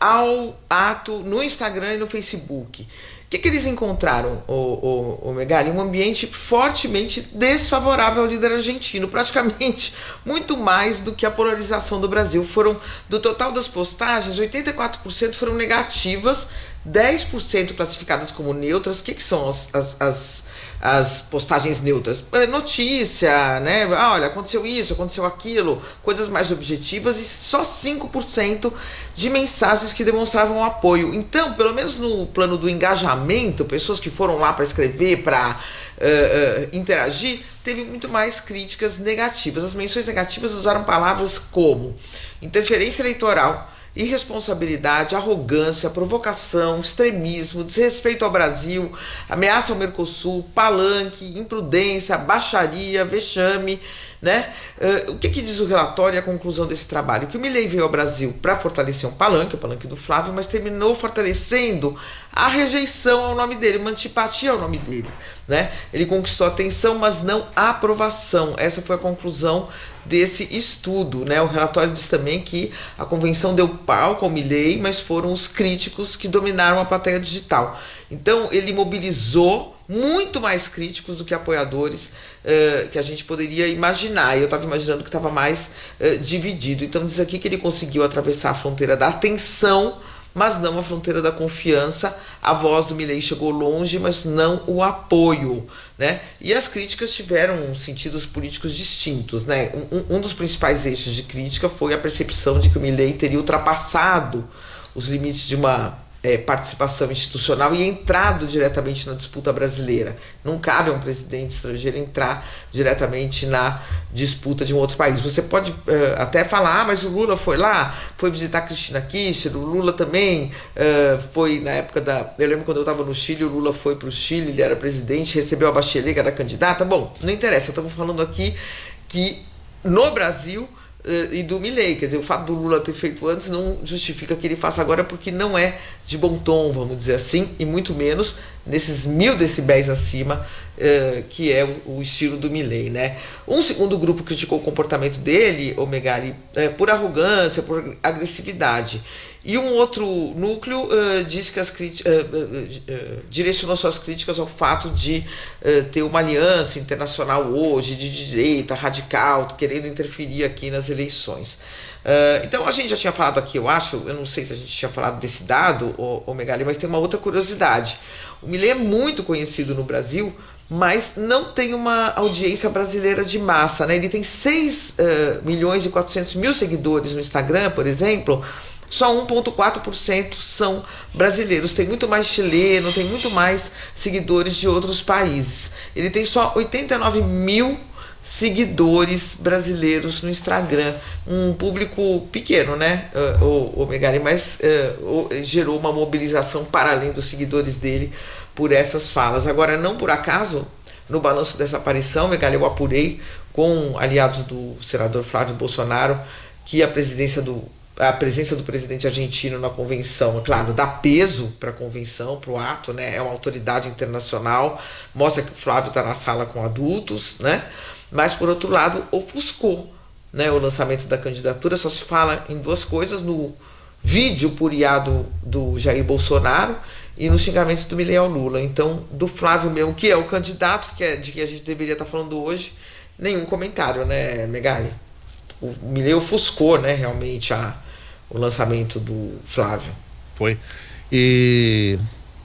ao ato no Instagram e no Facebook. O que, que eles encontraram, o, o, o Megali? Um ambiente fortemente desfavorável ao líder argentino, praticamente muito mais do que a polarização do Brasil. Foram, do total das postagens, oitenta e quatro por cento foram negativas, dez por cento classificadas como neutras. O que, que são as, as, as, as postagens neutras? Notícia, né? Ah, olha, aconteceu isso, aconteceu aquilo, coisas mais objetivas, e só cinco por cento de mensagens que demonstravam apoio. Então, pelo menos no plano do engajamento, pessoas que foram lá para escrever, para uh, uh, interagir, teve muito mais críticas negativas. As menções negativas usaram palavras como interferência eleitoral, irresponsabilidade, arrogância, provocação, extremismo, desrespeito ao Brasil, ameaça ao Mercosul, palanque, imprudência, baixaria, vexame, né? Uh, o que, que diz o relatório e a conclusão desse trabalho? Que o Milei veio ao Brasil para fortalecer um palanque, o palanque do Flávio, mas terminou fortalecendo a rejeição ao nome dele, uma antipatia ao nome dele, né? Ele conquistou atenção, mas não a aprovação. Essa foi a conclusão desse estudo, né? O relatório diz também que a convenção deu palco ao Milei, mas foram os críticos que dominaram a plateia digital. Então ele mobilizou muito mais críticos do que apoiadores uh, que a gente poderia imaginar. Eu estava imaginando que estava mais uh, dividido. Então diz aqui que ele conseguiu atravessar a fronteira da atenção, mas não a fronteira da confiança. A voz do Milei chegou longe, mas não o apoio, né? E as críticas tiveram sentidos políticos distintos, né? Um, um dos principais eixos de crítica foi a percepção de que o Milei teria ultrapassado os limites de uma é, participação institucional e entrado diretamente na disputa brasileira. Não cabe a um presidente estrangeiro entrar diretamente na disputa de um outro país. Você pode uh, até falar, ah, mas o Lula foi lá, foi visitar a Cristina Kirchner, o Lula também uh, foi na época da... Eu lembro quando eu estava no Chile, o Lula foi para o Chile, ele era presidente, recebeu a Bachelet, que era candidata. Bom, não interessa, estamos falando aqui que no Brasil... Uh, e do Milei, quer dizer, o fato do Lula ter feito antes não justifica que ele faça agora, porque não é de bom tom, vamos dizer assim, e muito menos nesses mil decibéis acima, uh, que é o, o estilo do Milei, né? Um segundo grupo criticou o comportamento dele, o Megali, uh, por arrogância, por agressividade. E um outro núcleo uh, disse que as críticas, uh, uh, uh, direcionou suas críticas ao fato de uh, ter uma aliança internacional hoje, de direita, radical, querendo interferir aqui nas eleições. Uh, então a gente já tinha falado aqui, eu acho, eu não sei se a gente tinha falado desse dado, ô, ô Megali, mas tem uma outra curiosidade. O Milei é muito conhecido no Brasil, mas não tem uma audiência brasileira de massa, né? Ele tem seis milhões e quatrocentos mil seguidores no Instagram, por exemplo. Só um vírgula quatro por cento são brasileiros. Tem muito mais chileno, tem muito mais seguidores de outros países. Ele tem só oitenta e nove mil seguidores brasileiros no Instagram. Um público pequeno, né, o, o Megali, mas uh, gerou uma mobilização para além dos seguidores dele por essas falas. Agora, não por acaso, no balanço dessa aparição, Megali, eu apurei com aliados do senador Flávio Bolsonaro que a presidência do a presença do presidente argentino na convenção, é claro, dá peso para a convenção, para o ato, né? É uma autoridade internacional, mostra que o Flávio está na sala com adultos, né? Mas, por outro lado, ofuscou, né, o lançamento da candidatura. Só se fala em duas coisas: no vídeo puriado do Jair Bolsonaro e nos xingamentos do Milei ao Lula. Então, do Flávio mesmo, que é o candidato, que é de que a gente deveria estar falando hoje, nenhum comentário, né, Megali? O Milei ofuscou, né, realmente a, o lançamento do Flávio. Foi. E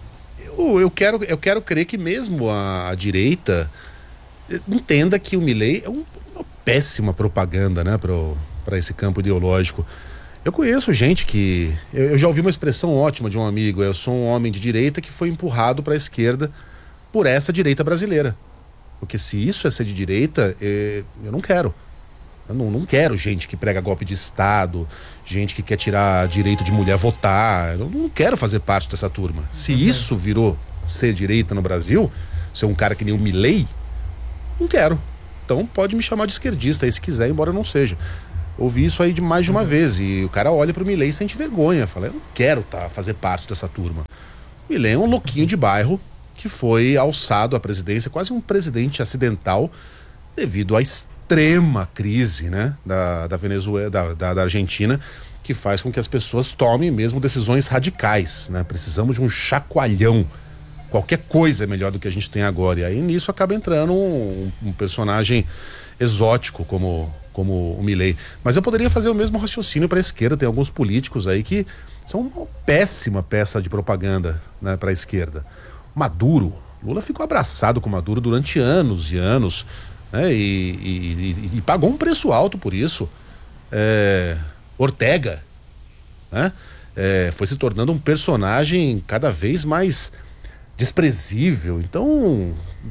Eu, eu, quero, eu quero crer que mesmo a, a direita entenda que o Milei é um, uma péssima propaganda, né, para esse campo ideológico. Eu conheço gente que... Eu, eu já ouvi uma expressão ótima de um amigo: eu sou um homem de direita que foi empurrado para a esquerda por essa direita brasileira. Porque se isso é ser de direita, é, eu não quero. Eu não, não quero gente que prega golpe de Estado, gente que quer tirar direito de mulher votar. Eu não quero fazer parte dessa turma. Se isso virou ser direita no Brasil, ser um cara que nem o Milei, não quero. Então pode me chamar de esquerdista aí se quiser, embora eu não seja. Ouvi isso aí de mais de uma uhum. vez, e o cara olha pro Milei e sente vergonha. Fala, eu não quero tá, fazer parte dessa turma. O Milei é um louquinho de bairro que foi alçado à presidência, quase um presidente acidental, devido à extrema crise, né, da, da Venezuela, da, da, da Argentina, que faz com que as pessoas tomem mesmo decisões radicais, né? Precisamos de um chacoalhão. Qualquer coisa é melhor do que a gente tem agora. E aí nisso acaba entrando um, um personagem exótico como, como o Milei. Mas eu poderia fazer o mesmo raciocínio para a esquerda. Tem alguns políticos aí que são uma péssima peça de propaganda, né, para a esquerda. Maduro, Lula ficou abraçado com Maduro durante anos e anos, né, e, e, e, e pagou um preço alto por isso. É, Ortega, né, é, foi se tornando um personagem cada vez mais desprezível. Então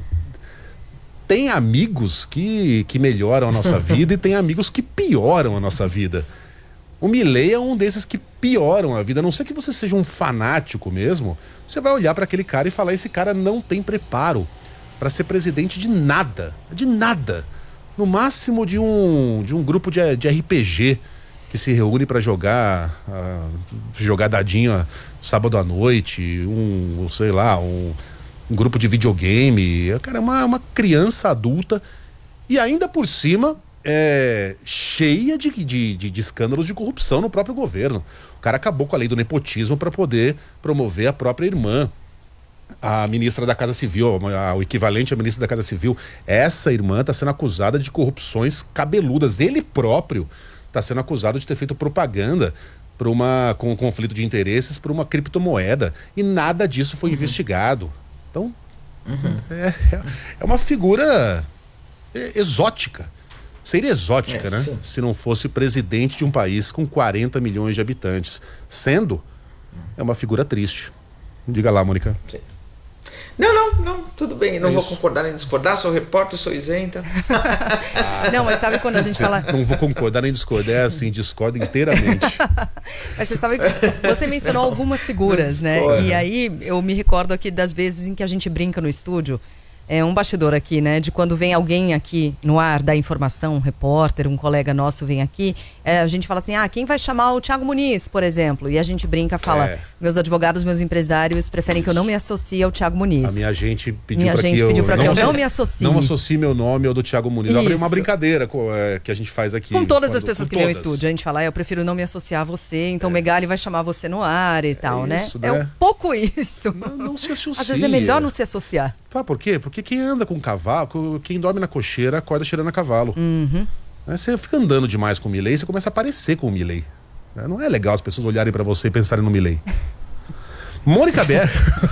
tem amigos que, que melhoram a nossa vida e tem amigos que pioram a nossa vida. O Milei é um desses que pioram a vida. A não ser que você seja um fanático mesmo, você vai olhar para aquele cara e falar: esse cara não tem preparo para ser presidente de nada, de nada. No máximo de um, de um grupo de, de R P G que se reúne para jogar uh, jogar dadinho uh, sábado à noite, um, sei lá, um, um grupo de videogame. Cara, é uma, uma criança adulta e ainda por cima é cheia de, de, de, de escândalos de corrupção no próprio governo. O cara acabou com a lei do nepotismo para poder promover a própria irmã, a ministra da Casa Civil, a, o equivalente à ministra da Casa Civil. Essa irmã está sendo acusada de corrupções cabeludas. Ele próprio está sendo acusado de ter feito propaganda para uma, com um conflito de interesses por uma criptomoeda, e nada disso foi uhum. investigado. Então, uhum. é, é uma figura exótica. Seria exótica, é, né? Sim. Se não fosse presidente de um país com quarenta milhões de habitantes. Sendo, é uma figura triste. Diga lá, Mônica. Sim. Não, não, não, tudo bem. Não é vou isso. concordar nem discordar, sou repórter, sou isenta. Ah, não, mas sabe quando a gente fala... Não vou concordar nem discordar, é assim, discordo inteiramente. Mas você sabe que você mencionou algumas figuras, né? E aí eu me recordo aqui das vezes em que a gente brinca no estúdio. É um bastidor aqui, né? De quando vem alguém aqui no ar dar informação, um repórter, um colega nosso vem aqui, é, a gente fala assim: ah, quem vai chamar o Thiago Muniz, por exemplo? E a gente brinca, fala: é. meus advogados, meus empresários preferem Isso. que eu não me associe ao Thiago Muniz. A minha gente pediu minha para gente que eu, pediu pra não, que eu não me associe. Não associe meu nome ao do Thiago Muniz. É uma brincadeira é, que a gente faz aqui. Com todas as pessoas que vêm ao estúdio, a gente fala: ah, eu prefiro não me associar a você, então o é. Megali vai chamar você no ar e tal, é isso, né? né? É um pouco isso. Não, não se associe. Às vezes é melhor não se associar. Ah, por quê? Porque quem anda com cavalo, quem dorme na cocheira, acorda cheirando a cavalo. Uhum. Você fica andando demais com o Milei, você começa a aparecer com o Milei. Não é legal as pessoas olharem pra você e pensarem no Milei. Mônica Ber.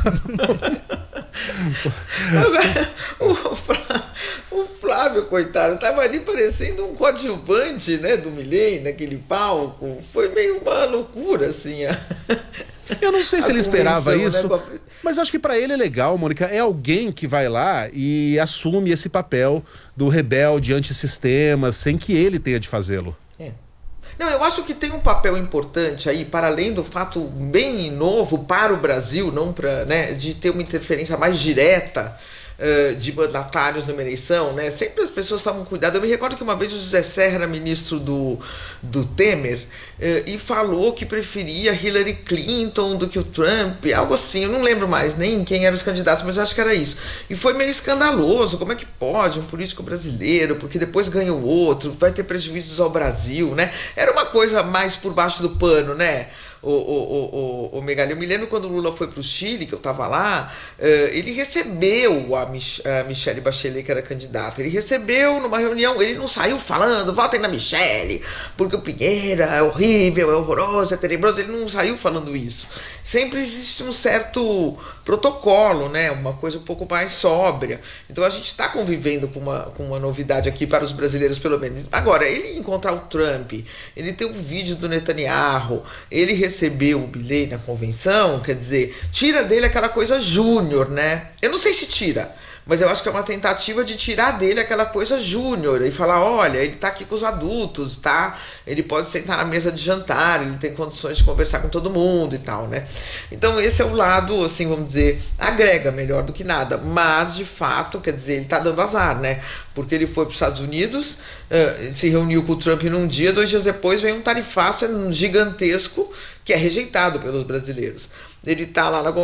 O Flávio, coitado, tava ali parecendo um coadjuvante, né, do Milei naquele palco. Foi meio uma loucura, assim. A... Eu não sei se ele esperava isso, né, a... mas acho que pra ele é legal, Mônica. É alguém que vai lá e assume esse papel do rebelde antissistema sem que ele tenha de fazê-lo. É. Não, eu acho que tem um papel importante aí, para além do fato bem novo para o Brasil, não pra, né, de ter uma interferência mais direta uh, de mandatários numa eleição, né? Sempre as pessoas estavam cuidado. Eu me recordo que uma vez o José Serra era ministro do, do Temer uh, e falou que preferia Hillary Clinton do que o Trump, algo assim. Eu não lembro mais nem quem eram os candidatos, mas eu acho que era isso. E foi meio escandaloso. Como é que pode um político brasileiro, porque depois ganha o outro, vai ter prejuízos ao Brasil, né? Era uma coisa mais por baixo do pano, né? O, o, o, o, o Megali, eu me lembro quando o Lula foi para o Chile, que eu estava lá, uh, ele recebeu a, Mich a Michelle Bachelet, que era candidata. Ele recebeu numa reunião, ele não saiu falando, votem na Michelle, porque o Pinheira é horrível, é horroroso, é tenebroso. Ele não saiu falando isso. sempre existe um certo protocolo, né? Uma coisa um pouco mais sóbria. Então a gente está convivendo com uma, com uma novidade aqui para os brasileiros, pelo menos. Agora, ele encontrar o Trump, ele ter um vídeo do Netanyahu, ele receber o Bilei na convenção, quer dizer, tira dele aquela coisa júnior, né? Eu não sei se tira, mas eu acho que é uma tentativa de tirar dele aquela coisa júnior e falar, olha, ele tá aqui com os adultos, tá? Ele pode sentar na mesa de jantar, ele tem condições de conversar com todo mundo e tal, né? Então esse é o lado, assim, vamos dizer, agrega melhor do que nada, mas de fato, quer dizer, ele tá dando azar, né? Porque ele foi para os Estados Unidos, uh, se reuniu com o Trump num dia, dois dias depois vem um tarifaço gigantesco que é rejeitado pelos brasileiros. Ele tá lá na